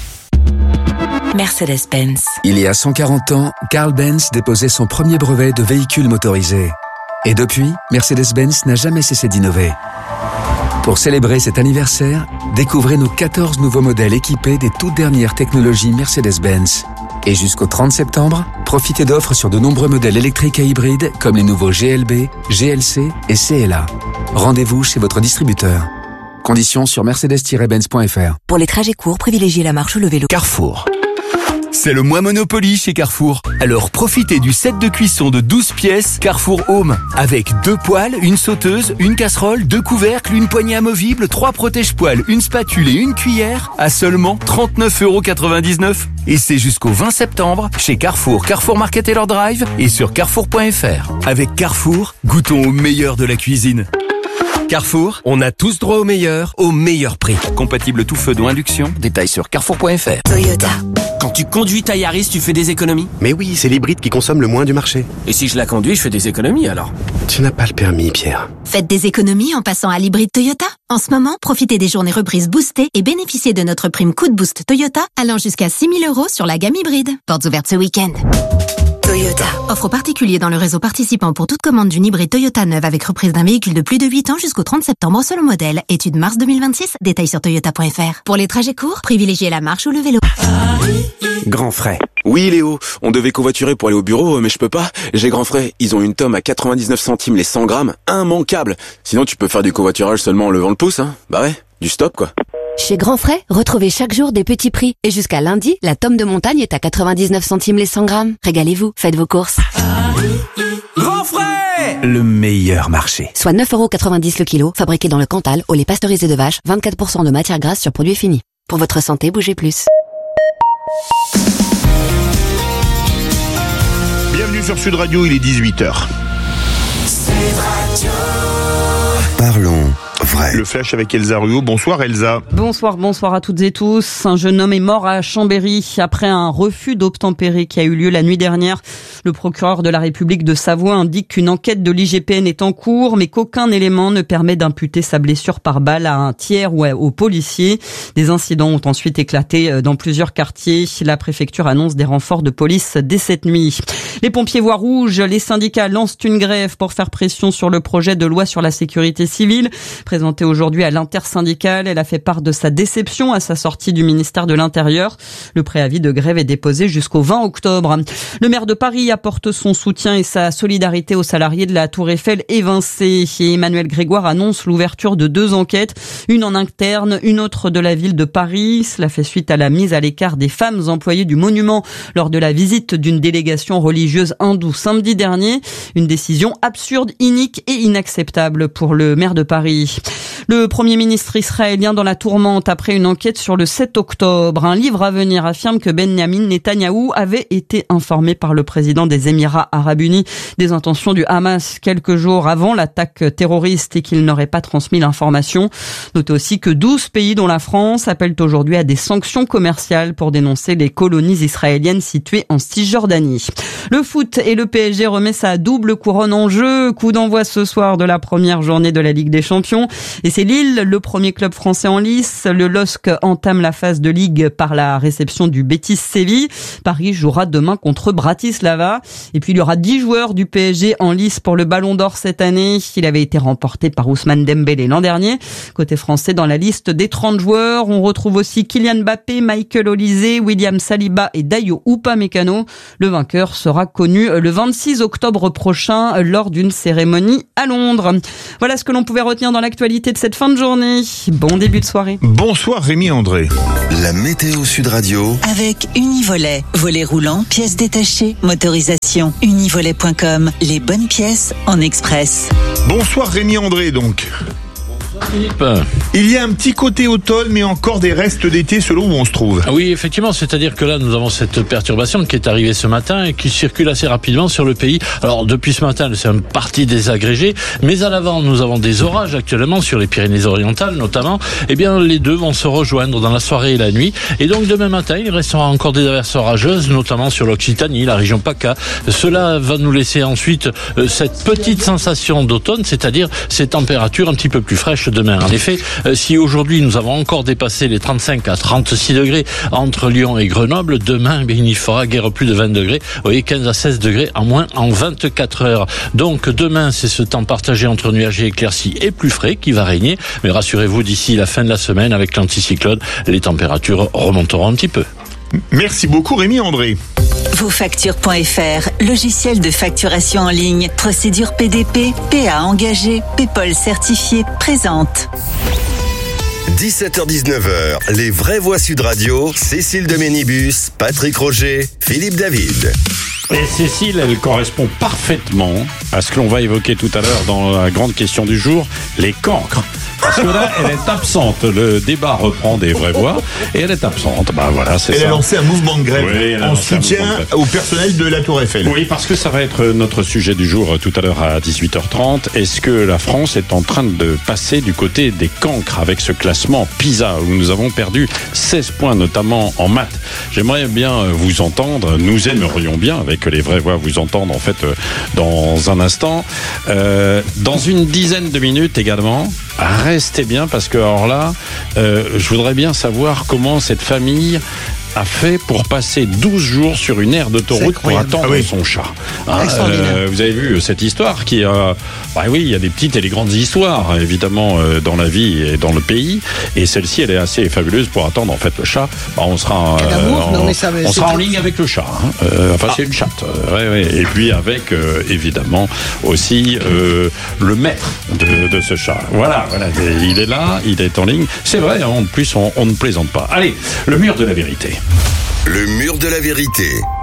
Mercedes-Benz. Il y a cent quarante ans, Carl Benz déposait son premier brevet de véhicule motorisé. Et depuis, Mercedes-Benz n'a jamais cessé d'innover. Pour célébrer cet anniversaire, découvrez nos quatorze nouveaux modèles équipés des toutes dernières technologies Mercedes-Benz. Et jusqu'au trente septembre, profitez d'offres sur de nombreux modèles électriques et hybrides comme les nouveaux G L B, G L C et C L A. Rendez-vous chez votre distributeur. Conditions sur mercedes tiret benz point F R. Pour les trajets courts, privilégiez la marche ou le vélo. Carrefour. C'est le mois Monopoly chez Carrefour. Alors profitez du set de cuisson de douze pièces Carrefour Home. Avec deux poêles, une sauteuse, une casserole, deux couvercles, une poignée amovible, trois protège-poêles, une spatule et une cuillère à seulement trente-neuf euros quatre-vingt-dix-neuf. Et c'est jusqu'au vingt septembre chez Carrefour, Carrefour Market et leur Drive et sur carrefour point F R. Avec Carrefour, goûtons au meilleur de la cuisine. Carrefour, on a tous droit au meilleur, au meilleur prix. Compatible tout feu d'eau induction, détails sur carrefour point F R. Toyota. Quand tu conduis ta Yaris, tu fais des économies? Mais oui, c'est l'hybride qui consomme le moins du marché. Et si je la conduis, je fais des économies alors? Tu n'as pas le permis, Pierre. Faites des économies en passant à l'hybride Toyota. En ce moment, profitez des journées reprises boostées et bénéficiez de notre prime coup de boost Toyota allant jusqu'à six mille euros sur la gamme hybride. Portes ouvertes ce week-end. Toyota. Offre aux particuliers dans le réseau participant pour toute commande d'une hybride Toyota neuve avec reprise d'un véhicule de plus de huit ans jusqu'au trente septembre selon modèle. Étude mars deux mille vingt-six. Détails sur toyota point F R. Pour les trajets courts, privilégiez la marche ou le vélo. Grand frais. Oui, Léo, on devait covoiturer pour aller au bureau, mais je peux pas. J'ai Grand frais. Ils ont une tome à quatre-vingt-dix-neuf centimes les cent grammes. Immanquable. Sinon, tu peux faire du covoiturage seulement en levant le pouce, hein. Bah ouais, du stop, quoi. Chez Grand Frais, retrouvez chaque jour des petits prix. Et jusqu'à lundi, la tome de montagne est à quatre-vingt-dix-neuf centimes les cent grammes. Régalez-vous, faites vos courses. Grand frais! Le meilleur marché. Soit neuf euros quatre-vingt-dix le kilo, fabriqué dans le Cantal, au lait pasteurisé de vache, vingt-quatre pour cent de matière grasse sur produit fini. Pour votre santé, bougez plus. Bienvenue sur Sud Radio, il est dix-huit heures. Parlons vrai. Le flash avec Elsa Ruot. Bonsoir Elsa. Bonsoir, bonsoir à toutes et tous. Un jeune homme est mort à Chambéry après un refus d'obtempérer qui a eu lieu la nuit dernière. Le procureur de la République de Savoie indique qu'une enquête de l'I G P N est en cours, mais qu'aucun élément ne permet d'imputer sa blessure par balle à un tiers ou aux policiers. Des incidents ont ensuite éclaté dans plusieurs quartiers. La préfecture annonce des renforts de police dès cette nuit. Les pompiers voient rouge. Les syndicats lancent une grève pour faire pression sur le projet de loi sur la sécurité civile. Présentée aujourd'hui à l'intersyndicale, elle a fait part de sa déception à sa sortie du ministère de l'Intérieur. Le préavis de grève est déposé jusqu'au vingt octobre. Le maire de Paris apporte son soutien et sa solidarité aux salariés de la Tour Eiffel évincés. Et Emmanuel Grégoire annonce l'ouverture de deux enquêtes, une en interne, une autre de la ville de Paris. Cela fait suite à la mise à l'écart des femmes employées du monument lors de la visite d'une délégation religieuse hindoue samedi dernier. Une décision absurde, inique et inacceptable pour le maire de Paris. Le Premier ministre israélien dans la tourmente après une enquête sur le sept octobre. Un livre à venir affirme que Benjamin Netanyahou avait été informé par le président président des Émirats Arabes Unis, des intentions du Hamas quelques jours avant l'attaque terroriste et qu'il n'aurait pas transmis l'information. Notez aussi que douze pays, dont la France, appellent aujourd'hui à des sanctions commerciales pour dénoncer les colonies israéliennes situées en Cisjordanie. Le foot et le P S G remet sa double couronne en jeu. Coup d'envoi ce soir de la première journée de la Ligue des Champions. Et c'est Lille, le premier club français en lice. Le L O S C entame la phase de Ligue par la réception du Betis Séville. Paris jouera demain contre Bratislava. Et puis il y aura dix joueurs du P S G en lice pour le Ballon d'Or cette année. Il avait été remporté par Ousmane Dembélé l'an dernier. Côté français, dans la liste des trente joueurs, on retrouve aussi Kylian Mbappé, Michael Olise, William Saliba et Dayo Upamecano. Le vainqueur sera connu le vingt-six octobre prochain lors d'une cérémonie à Londres. Voilà ce que l'on pouvait retenir dans l'actualité de cette fin de journée. Bon début de soirée. Bonsoir Rémi André. La météo Sud Radio. Avec Univolet. Volet roulant, pièces détachées, motorisation. Univolet point com. Les bonnes pièces en express. Bonsoir Rémi André donc. Philippe. Il y a un petit côté automne, mais encore des restes d'été selon où on se trouve. Oui, effectivement, c'est-à-dire que là, nous avons cette perturbation qui est arrivée ce matin et qui circule assez rapidement sur le pays. Alors, depuis ce matin, c'est une partie désagrégée, mais à l'avant, nous avons des orages actuellement sur les Pyrénées-Orientales, notamment. Eh bien, les deux vont se rejoindre dans la soirée et la nuit. Et donc, demain matin, il restera encore des averses orageuses, notamment sur l'Occitanie, la région PACA. Cela va nous laisser ensuite euh, cette petite sensation d'automne, c'est-à-dire ces températures un petit peu plus fraîches demain. En effet, euh, si aujourd'hui nous avons encore dépassé les trente-cinq à trente-six degrés entre Lyon et Grenoble, demain eh il n'y fera guère plus de vingt degrés. Vous voyez, quinze à seize degrés en moins en vingt-quatre heures. Donc demain, c'est ce temps partagé entre nuages et éclaircies et plus frais qui va régner. Mais rassurez-vous, d'ici la fin de la semaine, avec l'anticyclone, les températures remonteront un petit peu. Merci beaucoup Rémi André. Vos factures point F R, logiciel de facturation en ligne, procédure P D P, P A engagé, Paypal certifié, présente. dix-sept heures dix-neuf heures, les vraies voix Sud Radio, Cécile de Ménibus, Patrick Roger, Philippe David. Et Cécile, elle correspond parfaitement à ce que l'on va évoquer tout à l'heure dans la grande question du jour, les cancres. Parce que là, elle est absente. Le débat reprend des vraies voix et elle est absente. Bah voilà, c'est elle ça. Elle a lancé un mouvement de grève oui, en soutien au personnel de la Tour Eiffel. Oui, parce que ça va être notre sujet du jour tout à l'heure à dix-huit heures trente. Est-ce que la France est en train de passer du côté des cancres avec ce classement PISA où nous avons perdu seize points, notamment en maths? J'aimerais bien vous entendre. Nous aimerions bien, avec les vraies voix, vous entendre en fait dans un instant. Euh, dans une dizaine de minutes également. Restez bien parce que alors là, euh, je voudrais bien savoir comment cette famille a fait pour passer douze jours sur une aire d'autoroute pour attendre ah oui. son chat. Hein, euh, vous avez vu cette histoire qui euh, bah oui, il y a des petites et des grandes histoires évidemment euh, dans la vie et dans le pays, et celle-ci elle est assez fabuleuse pour attendre en fait le chat. Bah, on sera euh, en, non, ça, on sera en ligne avec le chat. Hein. Euh, enfin ah. c'est une chatte. Euh, ouais, ouais. Et puis avec euh, évidemment aussi euh, le maître de, de ce chat. Voilà, voilà, il est là, il est en ligne. C'est vrai. En plus on, on ne plaisante pas. Allez, le mur de la vérité. Le mur de la vérité.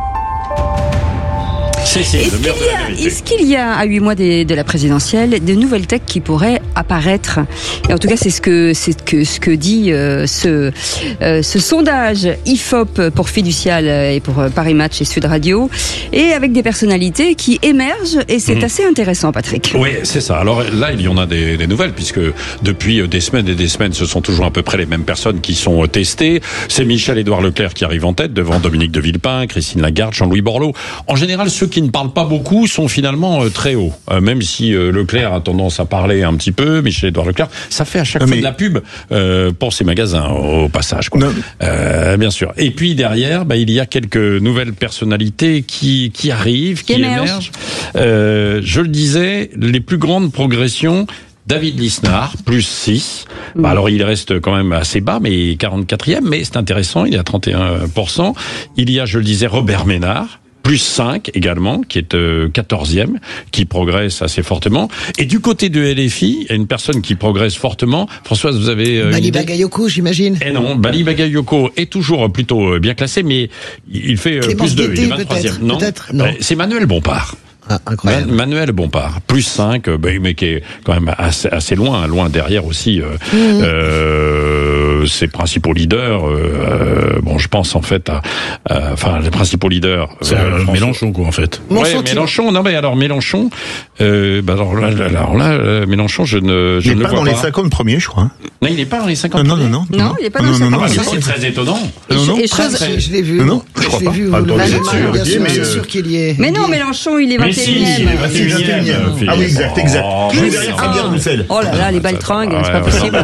C'est, c'est est-ce, qu'il y a, est-ce qu'il y a, à huit mois des, de la présidentielle, de nouvelles techs qui pourraient apparaître? Et en tout cas, c'est ce que, c'est ce que, ce que dit euh, ce, euh, ce sondage I F O P pour Fiducial et pour Paris Match et Sud Radio, et avec des personnalités qui émergent, et c'est mmh. assez intéressant, Patrick. Oui, c'est ça. Alors là, il y en a des, des nouvelles, puisque depuis des semaines et des semaines, ce sont toujours à peu près les mêmes personnes qui sont testées. C'est Michel-Édouard Leclerc qui arrive en tête, devant Dominique de Villepin, Christine Lagarde, Jean-Louis Borloo. En général, ceux qui ne parlent pas beaucoup sont finalement euh, très hauts. Euh, même si euh, Leclerc a tendance à parler un petit peu, Michel-Édouard Leclerc, ça fait à chaque Mais... fois de la pub euh, pour ses magasins au, au passage, quoi. Euh, bien sûr. Et puis derrière, bah, il y a quelques nouvelles personnalités qui qui arrivent, qui, qui émergent. Euh, je le disais, les plus grandes progressions. David Lisnard, plus six. Mmh. Bah alors il reste quand même assez bas, mais quarante-quatrième, mais c'est intéressant, il est à trente et un pour cent. Il y a, je le disais, Robert Ménard, plus cinq également, qui est euh, quatorzième, qui progresse assez fortement. Et du côté de L F I, il y a une personne qui progresse fortement. Françoise, vous avez... Euh, Bali Bagayoko, j'imagine. Eh non, Bali Bagayoko est toujours plutôt bien classé, mais il fait euh, plus de... Il est vingt-troisième. Peut-être, non, peut-être, non. C'est Manuel Bompard. Ah, incroyable. Manuel Bompard, plus cinq, mais qui est quand même assez, assez loin, loin derrière aussi euh, mmh. euh, ses principaux leaders. Euh, bon, je pense en fait à, à enfin les principaux leaders. C'est euh, Mélenchon quoi en fait. Oui, Mélenchon. Non mais alors Mélenchon, euh, bah alors là, alors là, Mélenchon, je ne, je il ne n'est pas le vois dans pas. les cinquante premiers, je crois. Hein. Non, il n'est pas dans les cinquante. Non, non, non, non. Non, il n'est pas dans les cinquante premiers. C'est très étonnant. Non, non, et très, chose... très, je l'ai vu. Non, non, je crois je pas. Vu, ah, dans les bien sûr, bien sûr, mais c'est euh... sûr qu'il y est. Mais non, Mélenchon, il est vingt et unième. Il est vingt et unième. Ah oui, exact, exact. Oh, Juste derrière Fabien Roussel. Oh là là, les baltringues, c'est pas possible.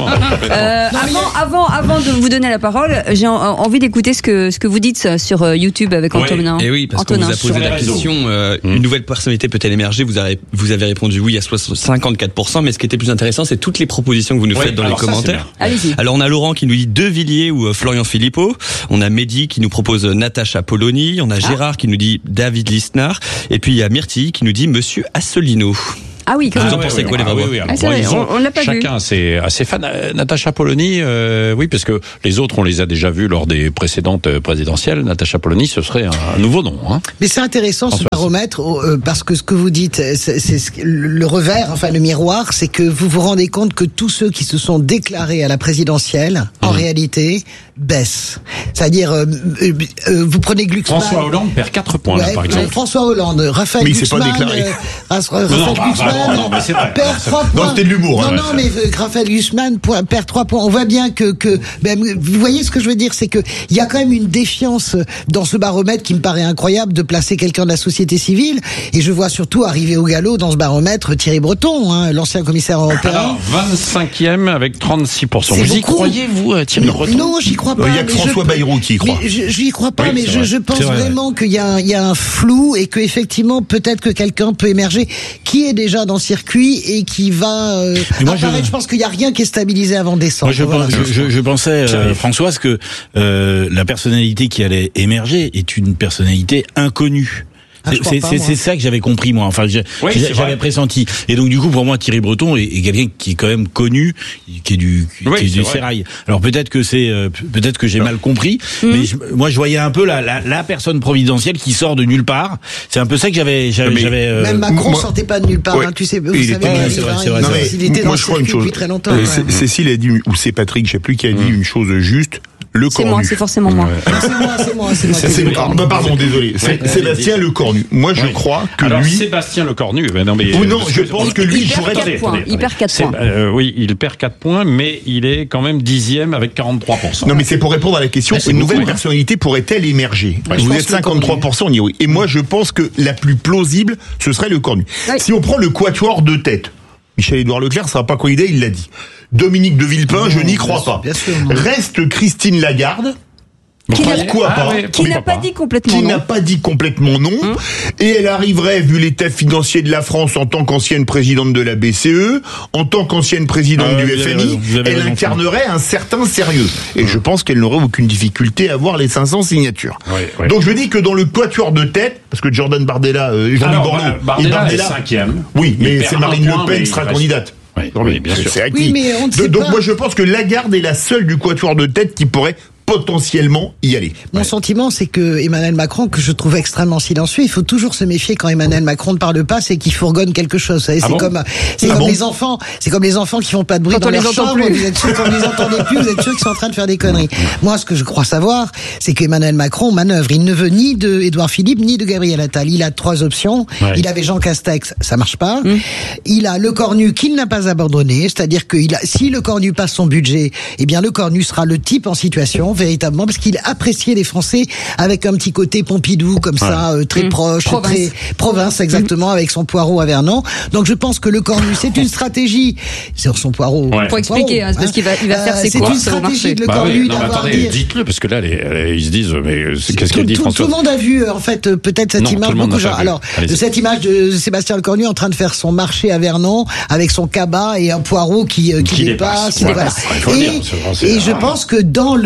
Euh, avant, avant, avant de vous donner la parole, j'ai envie d'écouter ce que ce que vous dites sur YouTube avec Antonin. Et oui, parce qu'on vous a posé la question, euh, mmh. une nouvelle personnalité peut-elle émerger? Vous avez vous avez répondu oui à cinquante-quatre pour cent, mais ce qui était plus intéressant, c'est toutes les propositions que vous nous faites oui, dans les commentaires. Allez-y. Alors on a Laurent qui nous dit De Villiers ou Florian Philippot. On a Mehdi qui nous propose Natacha Polony. On a Gérard ah. qui nous dit David Lisnard. Et puis il y a Myrtille qui nous dit Monsieur Asselineau. Ah oui, vous ah, en ouais, pensez ouais, quoi les ah, Vavois? oui, oui, ah, c'est vrai, on, on l'a pas chacun vu. c'est assez fan. Natacha Polony, euh, oui, parce que les autres on les a déjà vus lors des précédentes présidentielles. Natacha Polony, ce serait un, un nouveau nom. Hein. Mais c'est intéressant ce baromètre euh, parce que ce que vous dites, c'est, c'est le revers, enfin le miroir, c'est que vous vous rendez compte que tous ceux qui se sont déclarés à la présidentielle, mmh. en réalité, baissent. C'est-à-dire, euh, euh, euh, vous prenez Glucksmann. François Hollande perd quatre points ouais, là, par exemple. François Hollande, Raphaël mais Glucksmann. Mais il s'est pas déclaré. Euh, Raphaël Glucksmann. Non, non, mais c'est vrai. Perd trois points. Non, c'était de l'humour. Non, hein, non, mais euh, Raphaël Glucksmann perd trois points. On voit bien que, que ben, vous voyez ce que je veux dire, c'est que il y a quand même une défiance dans ce baromètre qui me paraît incroyable de placer quelqu'un de la société civile. Et je vois surtout arriver au galop dans ce baromètre Thierry Breton, hein, l'ancien commissaire européen. Alors, vingt-cinquième avec trente-six pour cent. C'est vous y beaucoup. croyez, vous, Thierry Breton? Non, j'y crois pas. Il y a que François je... Bayrou qui y croit. Mais je, j'y crois pas, oui, mais je, je pense vrai, vraiment ouais. qu'il y a, un, il y a un flou et que effectivement peut-être que quelqu'un peut émerger qui est déjà dans le circuit et qui va euh, moi, apparaître. Je... je pense qu'il y a rien qui est stabilisé avant décembre. Moi, je, voilà. pense, je, je, je pensais, euh, Françoise, que euh, la personnalité qui allait émerger est une personnalité inconnue. Ah, c'est, c'est, c'est ça que j'avais compris moi. Enfin, j'ai, oui, j'avais pressenti. Et donc du coup, pour moi, Thierry Breton est, est quelqu'un qui est quand même connu, qui est du, oui, qui est du sérail. Alors peut-être que c'est, euh, peut-être que j'ai mal compris, mmh. mais je, moi, je voyais un peu la, la, la personne providentielle qui sort de nulle part. C'est un peu ça que j'avais, j'avais. Mais, j'avais euh... Même Macron moi, sortait pas de nulle part. ouais. Hein, tu sais, vous il savez, était, il, c'est vrai, il, c'est vrai, il, c'est vrai. il était moi, dans je crois une chose. depuis très longtemps. Euh, ouais. Cécile a dit, ou c'est Patrick, je sais plus qui a dit mmh. une chose juste. Le c'est Cornu. moi, c'est forcément moi. Ouais. C'est moi, c'est moi, c'est moi. C'est, c'est, ah, bah, pardon, désolé. C'est, ouais, Sébastien Le Cornu. Moi, je ouais. crois que Alors, lui. Sébastien Le Cornu. Ben non, mais. Ou non, je pense que lui, il pourrait. Il perd quatre points. Euh, oui, il perd quatre points, mais il est quand même dixième avec quarante-trois pour cent. Non, mais c'est pour répondre à la question. Ouais, une nouvelle beaucoup, personnalité pourrait-elle émerger? Ouais, vous êtes cinquante-trois pour cent, on y est oui. Et moi, je pense que la plus plausible, ce serait Le Cornu. Ouais. Si on prend le quatuor de tête, Michel-Édouard Leclerc, ça sera pas candidat, il l'a dit. Dominique de Villepin, non, je n'y crois pas. Sûr, Reste Christine Lagarde. Qui pourquoi n'a, pas ah oui, Qui n'a pas, pas dit complètement qui non. Qui n'a pas dit complètement non. Hum. Et elle arriverait, vu l'état financier de la France, en tant qu'ancienne présidente de la B C E, en tant qu'ancienne présidente euh, du F M I, elle raison, incarnerait un certain sérieux. Et hum. je pense qu'elle n'aurait aucune difficulté à avoir les cinq cents signatures. Oui, oui. Donc je dis que dans le quatuor de tête, parce que Jordan Bardella, euh, Jean-Luc Borloo, Bardella, Bardella est cinquième. Oui, mais c'est Marine Le Pen qui sera candidate. Oui, oui, bien sûr. C'est acquis. Oui, mais on ne sait Donc pas. moi je pense que Lagarde est la seule du quatuor de tête qui pourrait potentiellement y aller. Mon ouais. sentiment, c'est que Emmanuel Macron, que je trouve extrêmement silencieux, il faut toujours se méfier quand Emmanuel Macron ne parle pas, c'est qu'il fourgonne quelque chose. Vous savez, ah c'est bon comme, c'est ah comme bon les enfants, c'est comme les enfants qui font pas de bruit quand dans on leur les entend chambre. plus. Vous êtes sûr qu'on les entendez plus, vous êtes sûr qu'ils sont en train de faire des conneries. Moi, ce que je crois savoir, c'est qu'Emmanuel Macron manœuvre. Il ne veut ni de Édouard Philippe, ni de Gabriel Attal. Il a trois options. Ouais. Il avait Jean Castex, ça marche pas. Mmh. Il a Le Cornu qu'il n'a pas abandonné, c'est-à-dire que il a, si Le Cornu passe son budget, eh bien Le Cornu sera le type en situation, véritablement, parce qu'il appréciait les Français avec un petit côté Pompidou comme ouais. ça, euh, très mmh. proche, province. très province exactement, mmh. avec son Poirot à Vernon. Donc je pense que Le Cornu, c'est une stratégie sur son Poirot. Ouais. Pour expliquer, hein, parce qu'il va, il va faire euh, ses c'est courses. C'est une stratégie de Le bah Cornu oui, non, d'avoir attendez, dire... dites-le parce que là, les, les, ils se disent, mais qu'est-ce qu'elle dit, tout, François? Tout le monde a vu, en fait, peut-être cette non, image. Beaucoup de gens. Alors, Allez-y. cette image de Sébastien Le Cornu en train de faire son marché à Vernon avec son cabas et un Poirot qui, qui, qui dépasse. dépasse. Voilà. Ouais, et, dire, et je pense que dans le, dans oui, c'est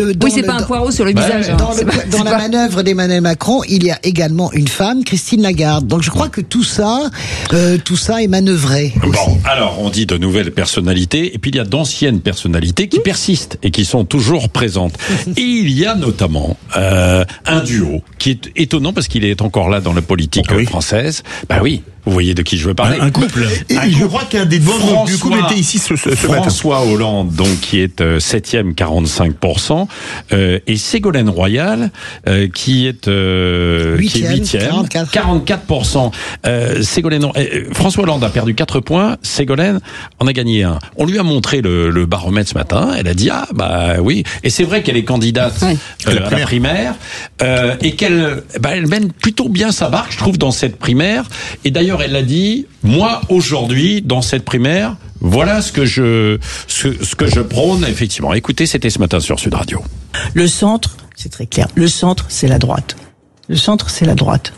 mettez pas le, un poireau sur le bah, visage. Hein. Dans, le, pas, dans la pas... manœuvre d'Emmanuel Macron, il y a également une femme, Christine Lagarde. Donc je crois que tout ça, euh, tout ça est manœuvré. Bon, aussi. alors on dit de nouvelles personnalités, et puis il y a d'anciennes personnalités qui persistent et qui sont toujours présentes. Et il y a notamment euh, un duo qui est étonnant parce qu'il est encore là dans la politique oui. française. Bah oui. Vous voyez de qui je veux parler. Un, un couple. Et, et je crois qu'un des membres du couple était ici ce, ce, ce matin. François Hollande, donc, qui est euh, septième, quarante-cinq pour cent, euh, et Ségolène Royal, euh, qui est euh, huitième, qui est huitième, quarante-quatre. quarante-quatre pour cent. Euh, Ségolène, euh, François Hollande a perdu quatre points, Ségolène en a gagné un. On lui a montré le, le baromètre ce matin, elle a dit, ah, bah oui. Et c'est vrai qu'elle est candidate oui. euh, à la primaire, euh, et qu'elle bah, elle mène plutôt bien sa barque, je trouve, dans cette primaire. Et d'ailleurs, elle a dit, moi, aujourd'hui, dans cette primaire, voilà ce que je, ce, ce que je prône, effectivement. Écoutez, c'était ce matin sur Sud Radio. Le centre, c'est très clair. Le centre, c'est la droite. Le centre, c'est la droite.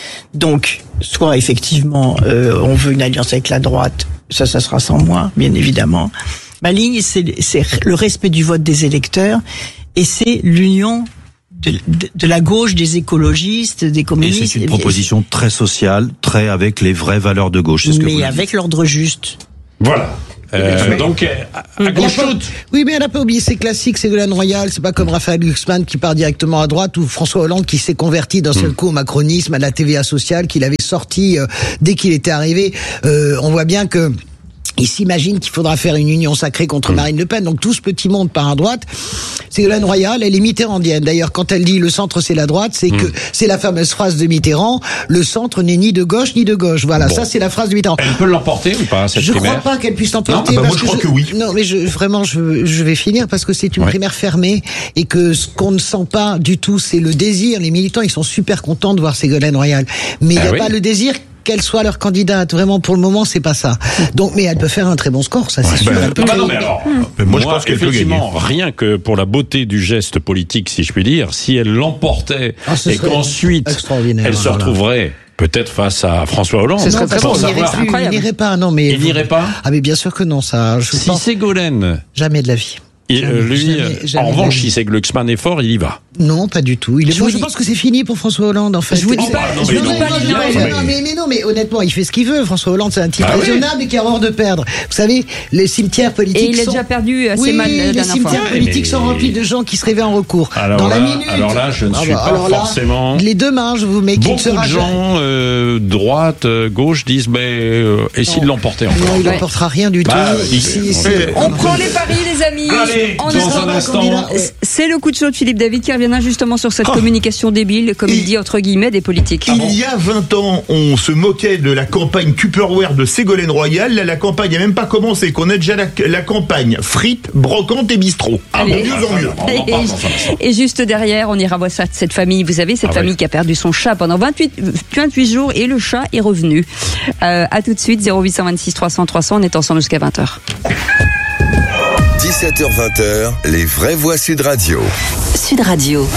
Donc, soit effectivement, euh, on veut une alliance avec la droite, ça, ça sera sans moi, bien évidemment. Ma ligne, c'est, c'est le respect du vote des électeurs, et c'est l'union De, de, de la gauche, des écologistes, des communistes. Et c'est une proposition très sociale, très avec les vraies valeurs de gauche. C'est ce que mais vous avec l'ordre juste. Voilà. Euh, donc, à gauche toute. Oui, mais elle n'a pas oublié, c'est classique, Ségolène Royal, c'est pas comme Raphaël Glucksmann qui part directement à droite, ou François Hollande qui s'est converti d'un seul coup au macronisme, à la T V A sociale, qu'il avait sorti euh, dès qu'il était arrivé. Euh, on voit bien que il s'imagine qu'il faudra faire une union sacrée contre Marine Le Pen. Donc tout ce petit monde part à droite. Ségolène Royal, elle est mitterrandienne. D'ailleurs, quand elle dit le centre c'est la droite, c'est mmh. que c'est la fameuse phrase de Mitterrand, le centre n'est ni de gauche ni de gauche. Voilà, bon. Ça c'est la phrase de Mitterrand. Elle peut l'emporter ou pas, cette je primaire? Je crois pas qu'elle puisse l'emporter. Non, bah moi je crois je, que oui. Non, mais je, vraiment, je, je vais finir parce que c'est une ouais. primaire fermée et que ce qu'on ne sent pas du tout, c'est le désir. Les militants, ils sont super contents de voir Ségolène Royal. Mais il ah n'y a oui. pas le désir qu'elle soit leur candidate. Vraiment, pour le moment, c'est pas ça. Donc, mais elle peut faire un très bon score, ça, c'est ouais, sûr. Ben, elle peut bah non, mais alors, mmh. moi, je pense qu'elle peut gagner. Rien que pour la beauté du geste politique, si je puis dire, si elle l'emportait ah, et qu'ensuite elle se retrouverait peut-être face à François Hollande. Ce serait très bon. Il n'irait pas, non, mais. Il n'irait pas? Ah, mais bien sûr que non, ça. Je si Ségolène. Jamais de la vie. Et euh, lui, jamais, jamais en revanche, si c'est Glucksmann est fort, il y va. Non, pas du tout. Il est... je, Moi, je pense que c'est fini pour François Hollande, en fait. Je vous dis pas. Non, mais non, non, mais, mais non, mais honnêtement, il fait ce qu'il veut. François Hollande, c'est un type ah, raisonnable oui. et qui a horreur de perdre. Vous savez, les cimetières politiques. Et il a sont... déjà perdu assez oui, mal. Les la cimetières fois. politiques mais... sont remplis de gens qui se réveillent en recours. Alors Dans là, la minute. Alors là, je ne suis ah bah, pas là, forcément. Les deux mains, je vous mets. Beaucoup de gens, euh, droite, gauche, disent, mais euh, et s'il l'emportait encore? Non, il n'emportera rien du tout. On prend les paris, les amis. C'est le coup de chaud de Philippe David qui reviendra justement sur cette communication débile, comme il dit entre guillemets, des politiques. Il y a vingt ans, on se moquait de la campagne Tupperware de Ségolène Royal. Là, la campagne n'a même pas commencé, qu'on a déjà la, la campagne frites, brocante et bistrot. Ah bon, mieux en mieux. Et, et juste derrière, on ira voir ça, cette famille. Vous savez, cette ah famille ouais. qui a perdu son chat pendant vingt-huit, vingt-huit jours et le chat est revenu. Euh, à tout de suite, zéro huit cent vingt-six trois cents trois cents, on est ensemble jusqu'à vingt heures. dix-sept heures vingt, les vraies voix Sud Radio. Sud Radio.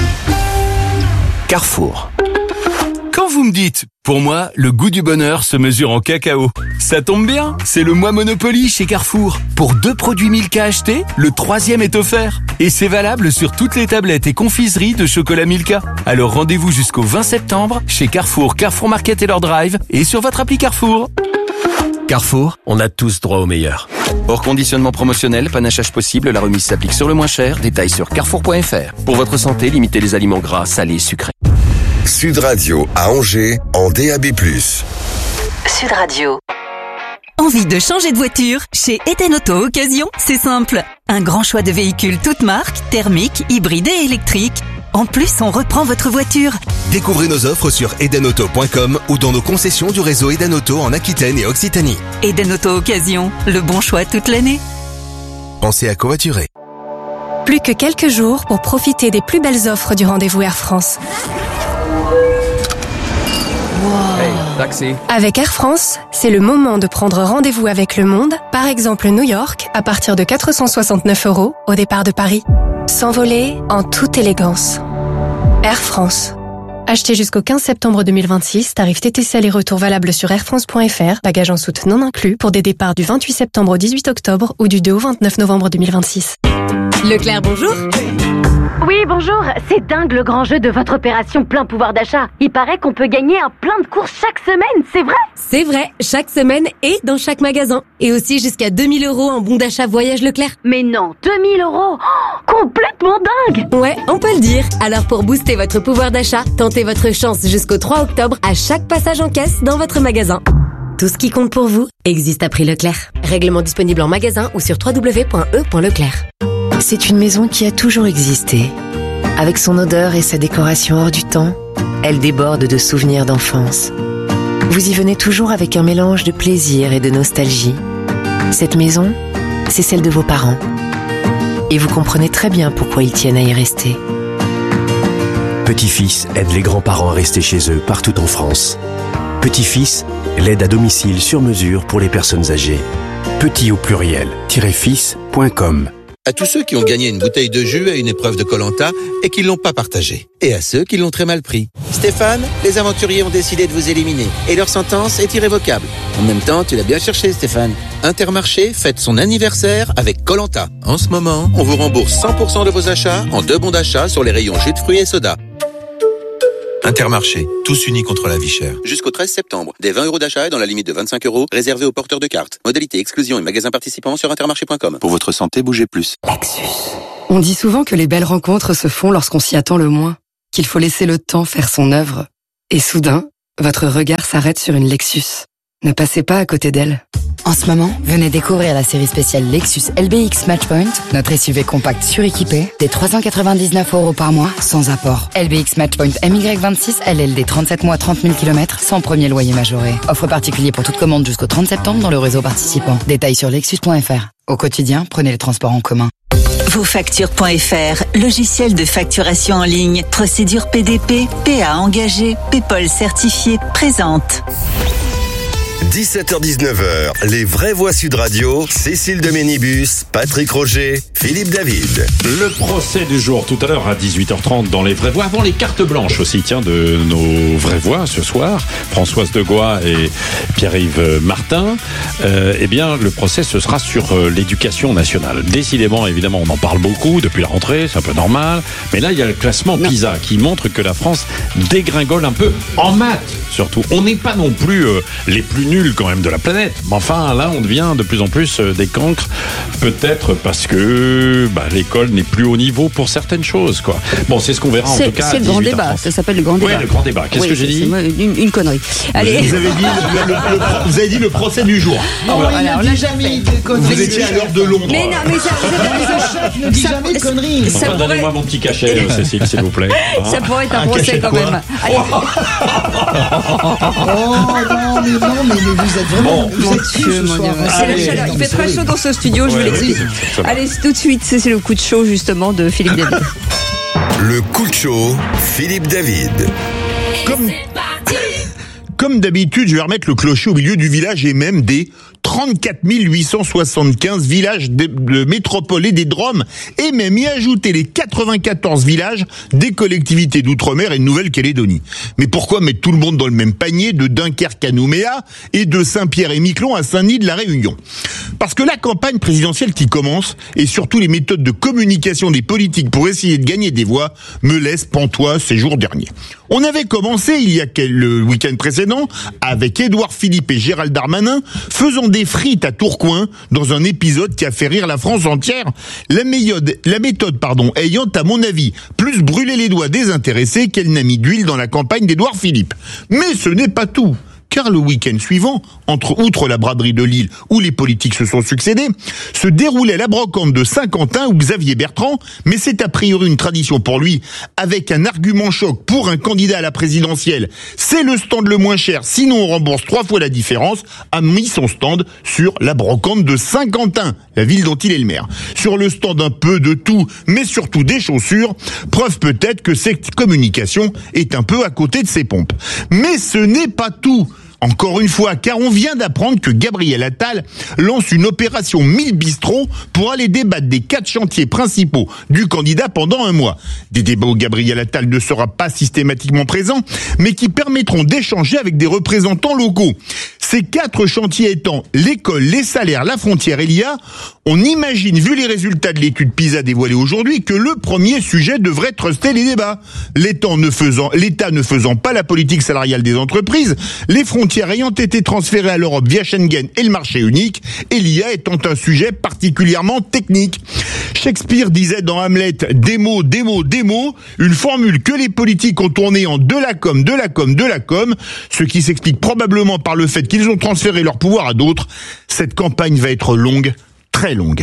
Carrefour. Quand vous me dites, pour moi, le goût du bonheur se mesure en cacao. Ça tombe bien, c'est le mois Monopoly chez Carrefour. Pour deux produits Milka achetés, le troisième est offert. Et c'est valable sur toutes les tablettes et confiseries de chocolat Milka. Alors rendez-vous jusqu'au vingt septembre chez Carrefour, Carrefour Market et leur drive et sur votre appli Carrefour. Carrefour, on a tous droit au meilleur. Hors conditionnement promotionnel, panachage possible, la remise s'applique sur le moins cher. Détails sur carrefour point f r. Pour votre santé, limitez les aliments gras, salés, sucrés. Sud Radio à Angers, en D A B plus. Sud Radio. Envie de changer de voiture? Chez Eden Auto Occasion, c'est simple. Un grand choix de véhicules toutes marques, thermiques, hybrides et électriques. En plus, on reprend votre voiture. Découvrez nos offres sur eden auto point com ou dans nos concessions du réseau Eden Auto en Aquitaine et Occitanie. Eden Auto Occasion, le bon choix toute l'année. Pensez à covoiturer. Plus que quelques jours pour profiter des plus belles offres du rendez-vous Air France. Wow. Hey, taxi. Avec Air France, c'est le moment de prendre rendez-vous avec le monde, par exemple New York, à partir de quatre cent soixante-neuf euros au départ de Paris. S'envoler en toute élégance. Air France. Achetez jusqu'au quinze septembre deux mille vingt-six, tarif T T C aller-retour valable sur air france point f r, bagages en soute non inclus, pour des départs du vingt-huit septembre au dix-huit octobre ou du deux au vingt-neuf novembre deux mille vingt-six. Leclerc, bonjour. Oui, bonjour, c'est dingue le grand jeu de votre opération plein pouvoir d'achat. Il paraît qu'on peut gagner un plein de courses chaque semaine, c'est vrai? C'est vrai, chaque semaine et dans chaque magasin. Et aussi jusqu'à deux mille euros en bon d'achat Voyage Leclerc. Mais non, deux mille euros, oh, complètement dingue. Ouais, on peut le dire. Alors pour booster votre pouvoir d'achat, tentez votre chance jusqu'au trois octobre à chaque passage en caisse dans votre magasin. Tout ce qui compte pour vous existe à prix Leclerc. Règlement disponible en magasin ou sur w w w point e point leclerc. C'est une maison qui a toujours existé. Avec son odeur et sa décoration hors du temps, elle déborde de souvenirs d'enfance. Vous y venez toujours avec un mélange de plaisir et de nostalgie. Cette maison, c'est celle de vos parents. Et vous comprenez très bien pourquoi ils tiennent à y rester. Petit-fils aide les grands-parents à rester chez eux partout en France. Petit-fils, l'aide à domicile sur mesure pour les personnes âgées. Petit au pluriel, fils point com. À tous ceux qui ont gagné une bouteille de jus à une épreuve de Koh-Lanta et qui l'ont pas partagé. Et à ceux qui l'ont très mal pris. Stéphane, les aventuriers ont décidé de vous éliminer et leur sentence est irrévocable. En même temps, tu l'as bien cherché, Stéphane. Intermarché fête son anniversaire avec Koh-Lanta. En ce moment, on vous rembourse cent pour cent de vos achats en deux bons d'achat sur les rayons jus de fruits et soda. Intermarché, tous unis contre la vie chère. Jusqu'au treize septembre, des vingt euros d'achat et dans la limite de vingt-cinq euros, réservés aux porteurs de cartes. Modalité, exclusion et magasins participants sur intermarché point com. Pour votre santé, bougez plus. Lexus. On dit souvent que les belles rencontres se font lorsqu'on s'y attend le moins, qu'il faut laisser le temps faire son œuvre. Et soudain, votre regard s'arrête sur une Lexus. Ne passez pas à côté d'elle. En ce moment, venez découvrir la série spéciale Lexus L B X Matchpoint, notre S U V compact suréquipé, des trois cent quatre-vingt-dix-neuf euros par mois, sans apport. L B X Matchpoint M Y vingt-six, L L D trente-sept mois, trente mille kilomètres, sans premier loyer majoré. Offre particulier pour toute commande jusqu'au trente septembre dans le réseau participant. Détails sur lexus point f r. Au quotidien, prenez les transports en commun. Vosfactures point f r, logiciel de facturation en ligne, procédure P D P, P A engagé, Paypal certifié, présente. dix-sept heures dix-neuf heures, les vraies voix Sud Radio, Cécile de Ménibus, Patrick Roger, Philippe David. Le procès du jour tout à l'heure à dix-huit heures trente dans les vraies voix, avant les cartes blanches aussi, tiens, de nos vraies voix ce soir, Françoise Degois et Pierre-Yves Martin. Euh, eh bien, le procès ce sera sur euh, l'éducation nationale. Décidément, évidemment, on en parle beaucoup depuis la rentrée, c'est un peu normal, mais là, il y a le classement PISA qui montre que la France dégringole un peu en maths, surtout. On n'est pas non plus euh, les plus nuls quand même de la planète. Mais enfin, là, on devient de plus en plus des cancres, peut-être parce que bah, l'école n'est plus au niveau pour certaines choses, quoi. Bon, c'est ce qu'on verra en tout cas. C'est le grand débat. Ça s'appelle le grand débat. Oui, le grand débat. Qu'est-ce oui, que j'ai dit une, une connerie. Allez. Vous avez dit le, le, le, vous avez dit le procès du jour. Oh, oh, alors, on n'a jamais de conneries. Vous étiez à l'heure de Londres. Mais non, mais ça, chef ne dit jamais de conneries. Enfin, pourrait... Donnez-moi mon petit cachet, Cécile, s'il vous plaît. Ça pourrait être un, un procès quand même. Allez. Oh non, mais non, mais, mais vous êtes vraiment. Bon. Mon Dieu, mon Dieu. C'est la chaleur. Il fait très chaud dans ce studio, je vous l'explique. Allez, tout de suite, c'est le coup de chaud justement de Philippe David. Le coup de chaud, Philippe David. Comme, comme d'habitude, je vais remettre le clocher au milieu du village et même des trente-quatre mille huit cent soixante-quinze villages de, de métropole et des D R O M, et même y ajouter les quatre-vingt-quatorze villages des collectivités d'outre-mer et de Nouvelle-Calédonie. Mais pourquoi mettre tout le monde dans le même panier, de Dunkerque à Nouméa et de Saint-Pierre et Miquelon à Saint-Denis de la Réunion? Parce que la campagne présidentielle qui commence, et surtout les méthodes de communication des politiques pour essayer de gagner des voix, me laissent pantois ces jours derniers. On avait commencé il y a le week-end précédent avec Édouard Philippe et Gérald Darmanin faisant des frites à Tourcoing dans un épisode qui a fait rire la France entière. La méthode, la méthode, pardon, ayant à mon avis plus brûlé les doigts des intéressés qu'elle n'a mis d'huile dans la campagne d'Édouard Philippe. Mais ce n'est pas tout. Car le week-end suivant, entre outre la braderie de Lille où les politiques se sont succédés, se déroulait la brocante de Saint-Quentin où Xavier Bertrand, mais c'est a priori une tradition pour lui, avec un argument choc pour un candidat à la présidentielle, c'est le stand le moins cher, sinon on rembourse trois fois la différence, a mis son stand sur la brocante de Saint-Quentin, la ville dont il est le maire. Sur le stand un peu de tout, mais surtout des chaussures, preuve peut-être que cette communication est un peu à côté de ses pompes. Mais ce n'est pas tout. Encore une fois, car on vient d'apprendre que Gabriel Attal lance une opération mille bistrots pour aller débattre des quatre chantiers principaux du candidat pendant un mois. Des débats où Gabriel Attal ne sera pas systématiquement présent, mais qui permettront d'échanger avec des représentants locaux. Ces quatre chantiers étant l'école, les salaires, la frontière et l'I A, on imagine, vu les résultats de l'étude PISA dévoilée aujourd'hui, que le premier sujet devrait truster les débats. L'État ne faisant, l'État ne faisant pas la politique salariale des entreprises, les frontières ayant été transférées à l'Europe via Schengen et le marché unique, et l'I A étant un sujet particulièrement technique. Shakespeare disait dans Hamlet, des mots, des mots, des mots, une formule que les politiques ont tournée en de la com, de la com, de la com, ce qui s'explique probablement par le fait qu'ils ont transféré leur pouvoir à d'autres. Cette campagne va être longue, très longue.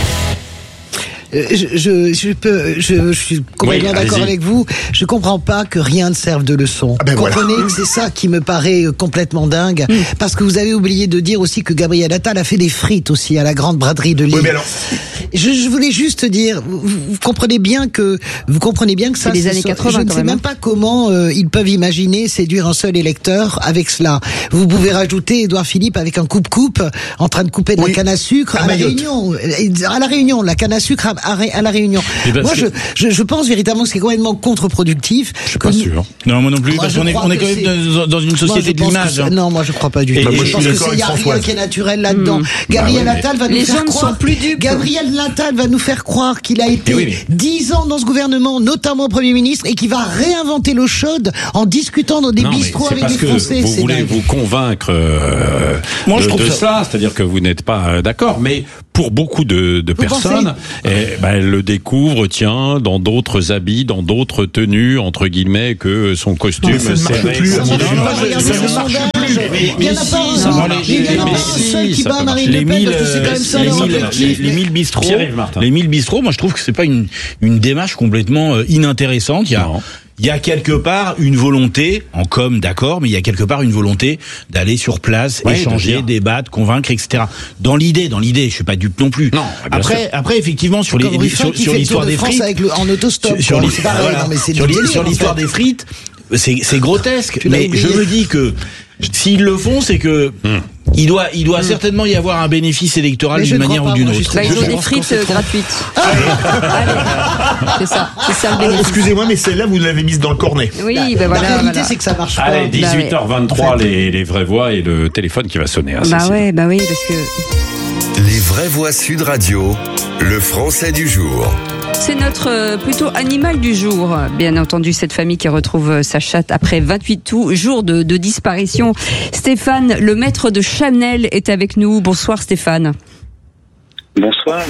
Je, je, je peux, je, je suis complètement Oui, d'accord allez-y. avec vous. Je comprends pas que rien ne serve de leçon. Ah ben Comprenez voilà. que c'est ça qui me paraît euh, complètement dingue. Mm. Parce que vous avez oublié de dire aussi que Gabriel Attal a fait des frites aussi à la grande braderie de Lille. Oui, mais alors... je, je voulais juste dire, vous, vous comprenez bien que, vous comprenez bien que ça, C'est les ce années sont- quatre-vingts, je ne quand sais même, même hein. pas comment euh, ils peuvent imaginer séduire un seul électeur avec cela. Vous pouvez rajouter Édouard Philippe avec un coupe-coupe en train de couper de Oui. la canne à sucre À à la Mayotte. Réunion. À la Réunion, la canne à sucre à, à, à la Réunion. Et parce Moi, que- je, je, je pense véritablement que c'est complètement contre-productif. Je suis pas sûr. Non, moi non plus, Moi, parce je qu'on est, crois on est que quand même c'est- dans, dans une Moi, je société de pense que l'image. c'est- hein. Non, moi je crois pas du Et- tout. et je je pense suis que d'accord c'est- il y a avec rien Françoise. qui est naturel là-dedans. Mmh. Gabriel Bah oui, Attal va les nous gens faire ne croire. sont plus dupes. Gabriel Attal va nous faire croire qu'il a été Eh oui, mais- dix ans dans ce gouvernement, notamment Premier ministre, et qu'il va réinventer l'eau chaude en discutant dans des Non, mais bistrots c'est avec parce les que Français. vous C'est voulez dingue. vous convaincre euh, Moi, de, je trouve de ça- cela, c'est-à-dire que vous n'êtes pas euh, d'accord, mais pour beaucoup de, de Vous personnes, eh, ben, elles le découvrent, tiens, dans d'autres habits, dans d'autres tenues, entre guillemets, que son costume Mais ça ne marche serré. plus, comme ça il marche est. pas, Moi, je regarde ça le ne marche sondage. plus. Il y en a si, pas ça un. marche. Il y en a Mais pas un si, seul qui ça bat peut Marine marcher. Le les Pen mille, parce que c'est quand même ça les leur mille, objectif. les, les mille bistrots, Pierre-Yves Martin. les mille bistrots, moi je trouve que c'est pas une, une démarche complètement euh, inintéressante. Il y a, Non. il y a quelque part une volonté, en com, d'accord, mais il y a quelque part une volonté d'aller sur place, Ouais, de échanger, dire. débattre, convaincre, et cetera. Dans l'idée, dans l'idée, je suis pas dupe non plus. Non, bien après, sûr. après, effectivement, sur les, Comme Ruffin sur, qui sur fait le l'histoire Tour de des France frites, avec le, en autostop. sur, sur quoi. l'hi- C'est pareil, voilà. non, mais c'est sur du l'hi- délire, sur en l'histoire fait. des frites, c'est c'est grotesque. Tu l'as Mais oublié. je me dis que s'ils le font, c'est que il doit, il doit certainement y avoir un bénéfice électoral Mais je d'une ne crois manière pas, ou d'une moi, autre. justement. Bah, ils Je ont des pense frites qu'on se euh, trompe. gratuites. Allez. C'est ça, c'est ça le Ah, bénéfice. excusez-moi, mais celle-là, vous l'avez mise dans le cornet. Oui, La, ben la voilà. réalité, voilà. c'est que ça marche pas. Allez, Bah dix-huit heures vingt-trois, En fait. les, les vraies voix et le téléphone qui va sonner. Hein, Bah Cécile. ouais, bah oui, parce que Les vraies voix Sud Radio, le français du jour. c'est notre euh, plutôt animal du jour. Bien entendu, cette famille qui retrouve euh, sa chatte après vingt-huit tou- jours de, de disparition. Stéphane, le maître de Chanel, est avec nous. Bonsoir Stéphane. Bonsoir.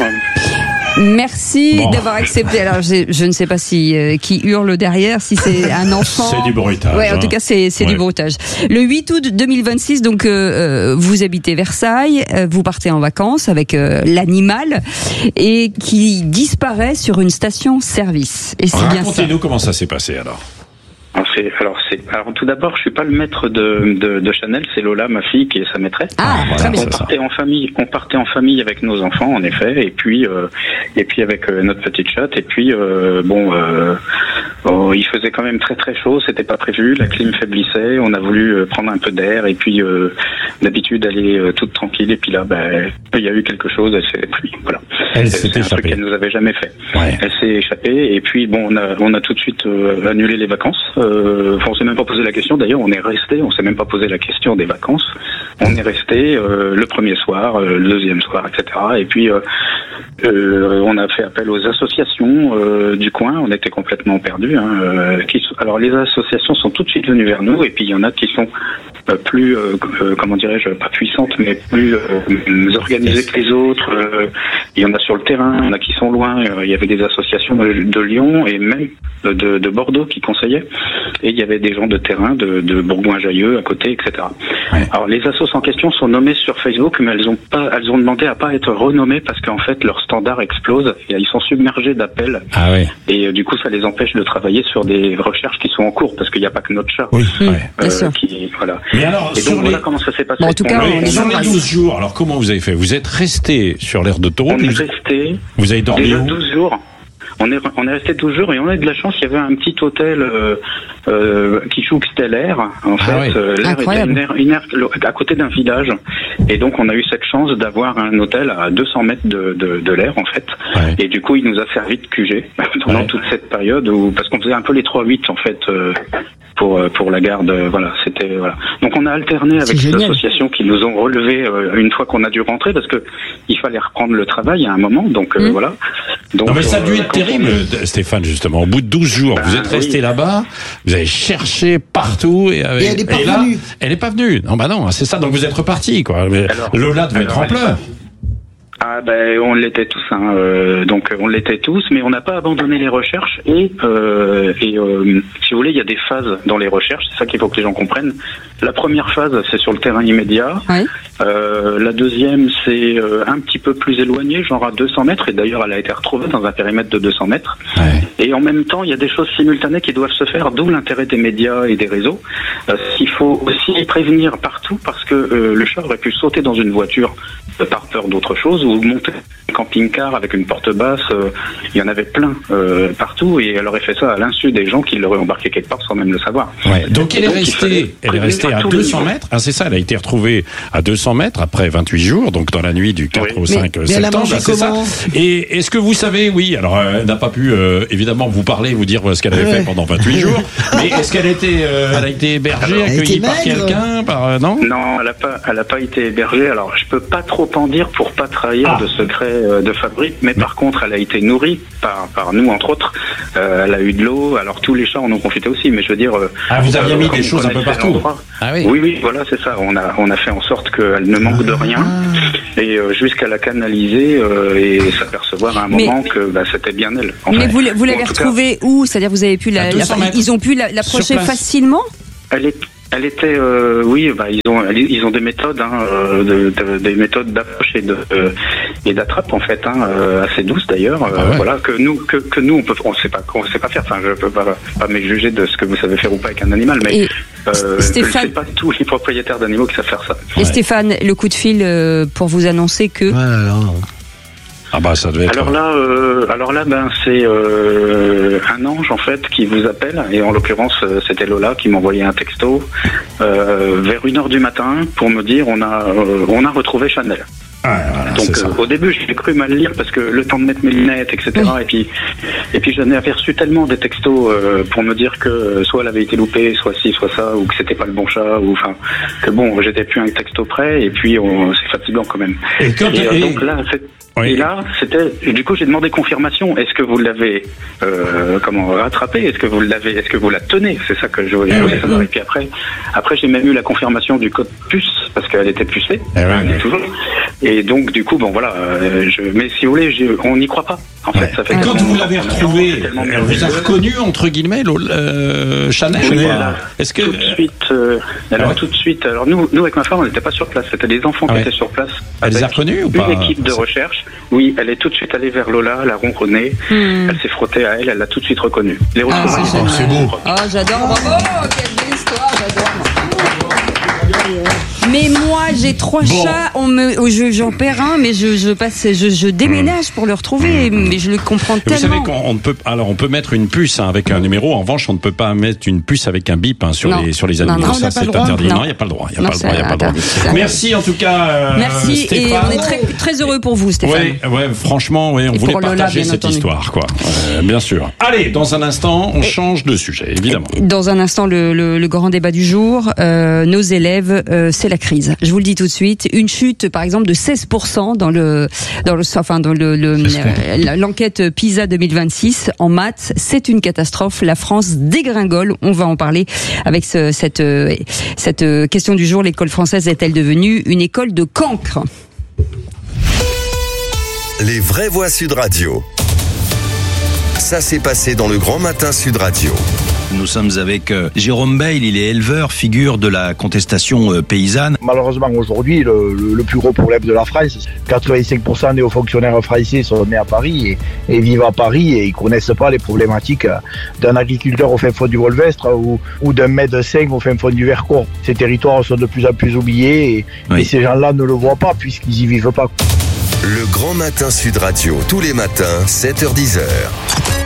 Merci Bon. d'avoir accepté. Alors, je, je ne sais pas si euh, qui hurle derrière, si c'est un enfant. C'est du bruitage, Ouais, en hein. tout cas, c'est c'est Ouais. du bruitage. Le huit août deux mille vingt-six, donc euh, euh, vous habitez Versailles, euh, vous partez en vacances avec euh, l'animal et qui disparaît sur une station-service. Et c'est bien ça. Racontez-nous comment ça s'est passé alors. Alors, c'est, alors, c'est, alors tout d'abord, je suis pas le maître de, de, de Chanel, c'est Lola, ma fille, qui est sa maîtresse. Ah, voilà, très bien. On partait en famille, on partait en famille avec nos enfants, en effet, et puis, euh, et puis avec euh, notre petite chatte, et puis, euh, bon, euh, oh, il faisait quand même très très chaud, c'était pas prévu, la clim faiblissait, on a voulu euh, prendre un peu d'air, et puis, euh, d'habitude, aller euh, toute tranquille, et puis là, ben, il y a eu quelque chose, elle s'est, puis, voilà. Elle C'est s'est un truc échappée. qu'elle nous avait jamais fait. Ouais. Elle s'est échappée, et puis, bon, on a, on a tout de suite euh, annulé les vacances. Euh, enfin, on s'est même pas posé la question. D'ailleurs, on est resté. On s'est même pas posé la question des vacances. On est resté euh, le premier soir, euh, le deuxième soir, et cetera. Et puis, euh, euh, on a fait appel aux associations euh, du coin. On était complètement perdus. Hein, euh, qui sont- alors, les associations sont tout de suite venues vers nous. Et puis, il y en a qui sont euh, plus, euh, euh, comment dirais-je, pas puissantes, mais plus euh, organisées que les autres. Euh, il y en a sur le terrain. Il y en a qui sont loin. Euh, il y avait des associations de, de Lyon et même de, de Bordeaux qui conseillaient. Et il y avait des gens de terrain, de, de Bourgoin-Jallieu à côté, et cetera. Ouais. Alors les assos en question sont nommées sur Facebook, mais elles ont pas, elles ont demandé à pas être renommées parce qu'en fait leur standard explose et ils sont submergés d'appels. Ah oui. Et euh, du coup, ça les empêche de travailler sur des recherches qui sont en cours parce qu'il n'y a pas que notre chat. Oui, Mmh, ouais. bien sûr. Qui, voilà. Mais alors, Et sur donc les- voilà comment ça s'est passé. Bon, en tout cas, On- on les Sur les embrasse. douze jours, alors comment vous avez fait? Vous êtes resté sur l'aire d'autoroute On est vous, resté vous avez dormi déjà où? douze jours. On est, on est resté douze jours et on a eu de la chance. Il y avait un petit hôtel euh, euh, qui jouxtait l'air. En fait, ah ouais. euh, l'air était une aire, une aire à côté d'un village. Et donc, on a eu cette chance d'avoir un hôtel à deux cents mètres de, de, de l'air, en fait. Ouais. Et du coup, il nous a servi de Q G pendant ouais. toute cette période où, parce qu'on faisait un peu les trois huit en fait. Euh, pour pour la garde, voilà, c'était voilà. Donc on a alterné avec ces associations qui nous ont relevé euh, une fois qu'on a dû rentrer parce que il fallait reprendre le travail à un moment, donc euh, mmh. voilà. Donc, non mais ça a dû euh, être terrible, on... Stéphane, justement. Au bout de douze jours, ben, vous êtes resté oui. là-bas, vous avez cherché partout et, avec... et elle est pas et là, venue. Elle est pas venue. Non bah non, c'est ça. Donc vous êtes reparti, quoi. Mais alors, Lola devait être en pleurs. Ah ben on l'était tous, hein. euh, donc on l'était tous, mais on n'a pas abandonné les recherches et, euh, et euh, si vous voulez, il y a des phases dans les recherches, c'est ça qu'il faut que les gens comprennent. La première phase, c'est sur le terrain immédiat. Oui. Euh, la deuxième, c'est euh, un petit peu plus éloigné, genre à deux cents mètres, et d'ailleurs elle a été retrouvée dans un périmètre de deux cents mètres. Ouais. Et en même temps, il y a des choses simultanées qui doivent se faire, d'où l'intérêt des médias et des réseaux. Euh, il faut aussi prévenir partout parce que euh, le chat aurait pu sauter dans une voiture euh, par peur d'autre chose ou monter un camping-car avec une porte basse. Euh, il y en avait plein euh, partout et elle aurait fait ça à l'insu des gens qui l'auraient embarqué quelque part sans même le savoir. Ouais. Donc elle est restée, elle est restée à deux cents mètres. Ah, c'est ça, elle a été retrouvée à deux cents mètres après vingt-huit jours, donc dans la nuit du quatre oui. au cinq mais, septembre. Mais c'est ça. Et est-ce que vous savez, oui, alors elle n'a pas pu euh, évidemment vous parler, vous dire ce qu'elle avait ouais. fait pendant vingt-huit jours, mais est-ce qu'elle était, euh, elle a été hébergée, alors, accueillie par quelqu'un, par euh, non Non, elle n'a pas, elle a pas été hébergée. Alors je peux pas trop en dire pour pas trahir ah. de secrets euh, de fabrique, mais, mais par contre elle a été nourrie par par nous entre autres. Euh, elle a eu de l'eau. Alors tous les chats en ont profité aussi, mais je veux dire. Euh, ah, vous aviez euh, mis des choses un peu partout. Ah oui. Oui, oui, voilà, c'est ça. On a on a fait en sorte qu'elle ne manque de rien et euh, jusqu'à la canaliser euh, et s'apercevoir à un mais, moment que bah, c'était bien elle. Enfin, mais vous, vous l'avez retrouvée où? C'est-à-dire vous avez pu la, la ils ont pu l'approcher facilement? Elle est Elle était, euh, oui, bah, ils ont, ils ont des méthodes, hein, de, de, des méthodes d'approche et de euh, et d'attrape en fait, hein, euh, assez douces d'ailleurs. Euh, ah ouais. Voilà, que nous, que, que nous, on peut, on sait pas, on sait pas faire. Enfin, je peux pas, pas me juger de ce que vous savez faire ou pas avec un animal, mais euh, Stéphane... c'est pas tous les propriétaires d'animaux qui savent faire ça. Et ouais. Stéphane, le coup de fil euh, pour vous annoncer que. Voilà. Ah bah ça devait être... Alors là, euh, alors là, ben c'est euh, un ange en fait qui vous appelle et en l'occurrence c'était Lola qui m'envoyait un texto euh, vers une heure du matin pour me dire on a euh, on a retrouvé Chanel. Ah, voilà, donc euh, au début j'ai cru mal lire parce que le temps de mettre mes lunettes et cetera oui. et puis et puis j'en ai aperçu tellement des textos euh, pour me dire que soit elle avait été loupée, soit ci, soit ça, ou que c'était pas le bon chat, ou enfin que bon j'étais plus un texto près et puis on, c'est fatigant quand même. Et, quand et euh, donc là c'est oui. Et là, c'était. Du coup, j'ai demandé confirmation. Est-ce que vous l'avez euh, comment rattrapé? Est-ce que vous l'avez? Est-ce que vous la tenez? C'est ça que je voulais eh savoir. oui. Et puis après, après, j'ai même eu la confirmation du code puce parce qu'elle était pucée. Eh oui, elle est toujours. Et donc, du coup, bon, voilà. Euh, je... Mais si vous voulez, je... on n'y croit pas. En fait, ouais. ça fait. Et quand vous l'avez retrouvée, elle vous a reconnu entre guillemets euh, Chanel. Oui, est-ce que tout de suite euh, Alors ah ouais. tout de suite. Alors nous, nous avec ma femme, on n'était pas sur place. C'était des enfants ah qui ouais. étaient sur place. Elle les a reconnus ou pas? Une équipe de recherche. Oui, elle est tout de suite allée vers Lola, elle a ronronné, hmm. elle s'est frottée à elle, elle l'a tout de suite reconnue. Les ah, c'est, oh, c'est beau. Ah, oh, j'adore, bravo, quelle belle histoire, j'adore. Mais moi, j'ai trois bon. chats, on me, je, j'en perds un, mais je, je passe, je, je déménage mmh. pour le retrouver, mmh. mais je le comprends tellement. Vous savez qu'on ne peut, alors on peut mettre une puce hein, avec un numéro. En revanche, on ne peut pas mettre une puce avec un bip hein, sur non. les sur les animaux. Non, non. Ça, c'est interdit. Non, il n'y a pas le droit. Il n'y a pas le droit. Il y a pas le droit. Merci en tout cas. Euh, Merci Stéphane. Et on est très très heureux pour vous, Stéphane. Ouais, ouais, franchement, ouais, on et voulait partager Lola, cette entendu. histoire, quoi. Euh, bien sûr. Allez, dans un instant, on et, change de sujet, évidemment. Dans un instant, le, le, le grand débat du jour. Euh, nos élèves, euh, c'est la crise. Je vous le dis tout de suite, une chute par exemple de seize pour cent dans le dans le enfin dans le, le euh, l'enquête PISA deux mille vingt-six en maths, c'est une catastrophe. La France dégringole. On va en parler avec ce, cette euh, cette question du jour. L'école française est-elle devenue une école de cancre? Les vraies voix Sud Radio. Ça s'est passé dans le Grand Matin Sud Radio. Nous sommes avec euh, Jérôme Bail, il est éleveur, figure de la contestation euh, paysanne. Malheureusement aujourd'hui, le, le, le plus gros problème de la France, quatre-vingt-cinq pour cent des hauts fonctionnaires français sont nés à Paris et, et vivent à Paris et ils connaissent pas les problématiques d'un agriculteur au fin fond du Volvestre ou, ou d'un médecin au fin fond du Vercors. Ces territoires sont de plus en plus oubliés et, oui. et ces gens-là ne le voient pas puisqu'ils y vivent pas. Le Grand Matin Sud Radio, tous les matins, sept heures dix heures.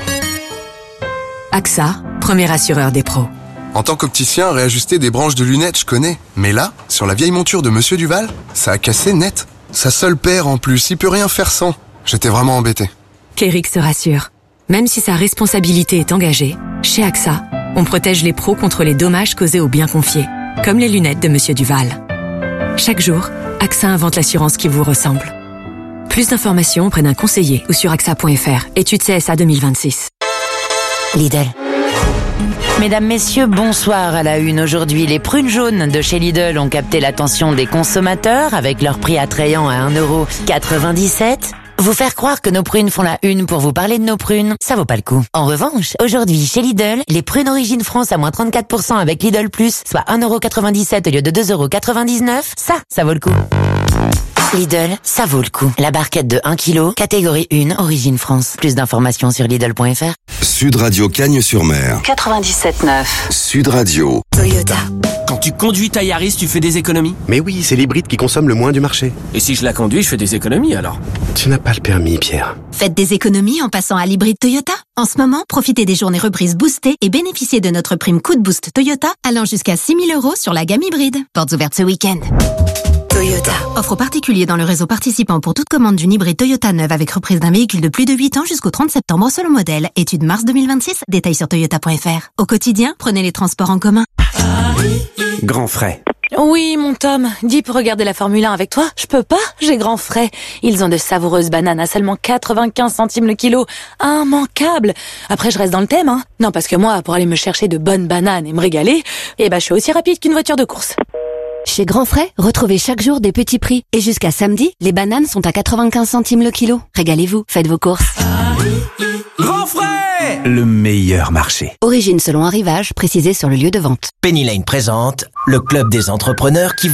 A X A, premier assureur des pros. En tant qu'opticien, réajuster des branches de lunettes, je connais. Mais là, sur la vieille monture de Monsieur Duval, ça a cassé net. Sa seule paire en plus, il peut rien faire sans. J'étais vraiment embêté. Kérix se rassure. Même si sa responsabilité est engagée, chez A X A, on protège les pros contre les dommages causés aux biens confiés, comme les lunettes de Monsieur Duval. Chaque jour, A X A invente l'assurance qui vous ressemble. Plus d'informations auprès d'un conseiller ou sur A X A point F R. Étude C S A deux mille vingt-six. Lidl. Mesdames, messieurs, bonsoir à la une. Aujourd'hui, les prunes jaunes de chez Lidl ont capté l'attention des consommateurs avec leur prix attrayant à un euro quatre-vingt-dix-sept. Vous faire croire que nos prunes font la une pour vous parler de nos prunes, ça vaut pas le coup. En revanche, aujourd'hui, chez Lidl, les prunes Origine France à moins trente-quatre pour cent avec Lidl Plus, soit un euro quatre-vingt-dix-sept au lieu de deux euros quatre-vingt-dix-neuf, ça, ça vaut le coup. Lidl, ça vaut le coup. La barquette de un kilo, catégorie un, Origine France. Plus d'informations sur Lidl point F R. Sud Radio Cagnes-sur-Mer. quatre-vingt-dix-sept neuf. Sud Radio. Toyota. Quand tu conduis ta Yaris, tu fais des économies? Mais oui, c'est l'hybride qui consomme le moins du marché. Et si je la conduis, je fais des économies alors? Tu n'as pas le permis, Pierre. Faites des économies en passant à l'hybride Toyota. En ce moment, profitez des journées reprises boostées et bénéficiez de notre prime coup de boost Toyota allant jusqu'à six mille euros sur la gamme hybride. Portes ouvertes ce week-end. Toyota. Offre aux particuliers dans le réseau participant pour toute commande d'une hybride Toyota neuve avec reprise d'un véhicule de plus de huit ans jusqu'au trente septembre selon modèle. Étude mars deux mille vingt-six. Détails sur toyota point F R. Au quotidien, prenez les transports en commun. Grand frais. Oui, mon Tom, dis pour regarder la Formule un avec toi. Je peux pas, j'ai grand frais. Ils ont de savoureuses bananes à seulement quatre-vingt-quinze centimes le kilo. Immanquable. Après, je reste dans le thème, hein. Non, parce que moi, pour aller me chercher de bonnes bananes et me régaler, eh ben, je suis aussi rapide qu'une voiture de course. Chez Grand Frais, retrouvez chaque jour des petits prix. Et jusqu'à samedi, les bananes sont à quatre-vingt-quinze centimes le kilo. Régalez-vous, faites vos courses. Grand frais! Le meilleur marché. Origine selon arrivage, précisé sur le lieu de vente. Penny Lane présente le club des entrepreneurs qui vous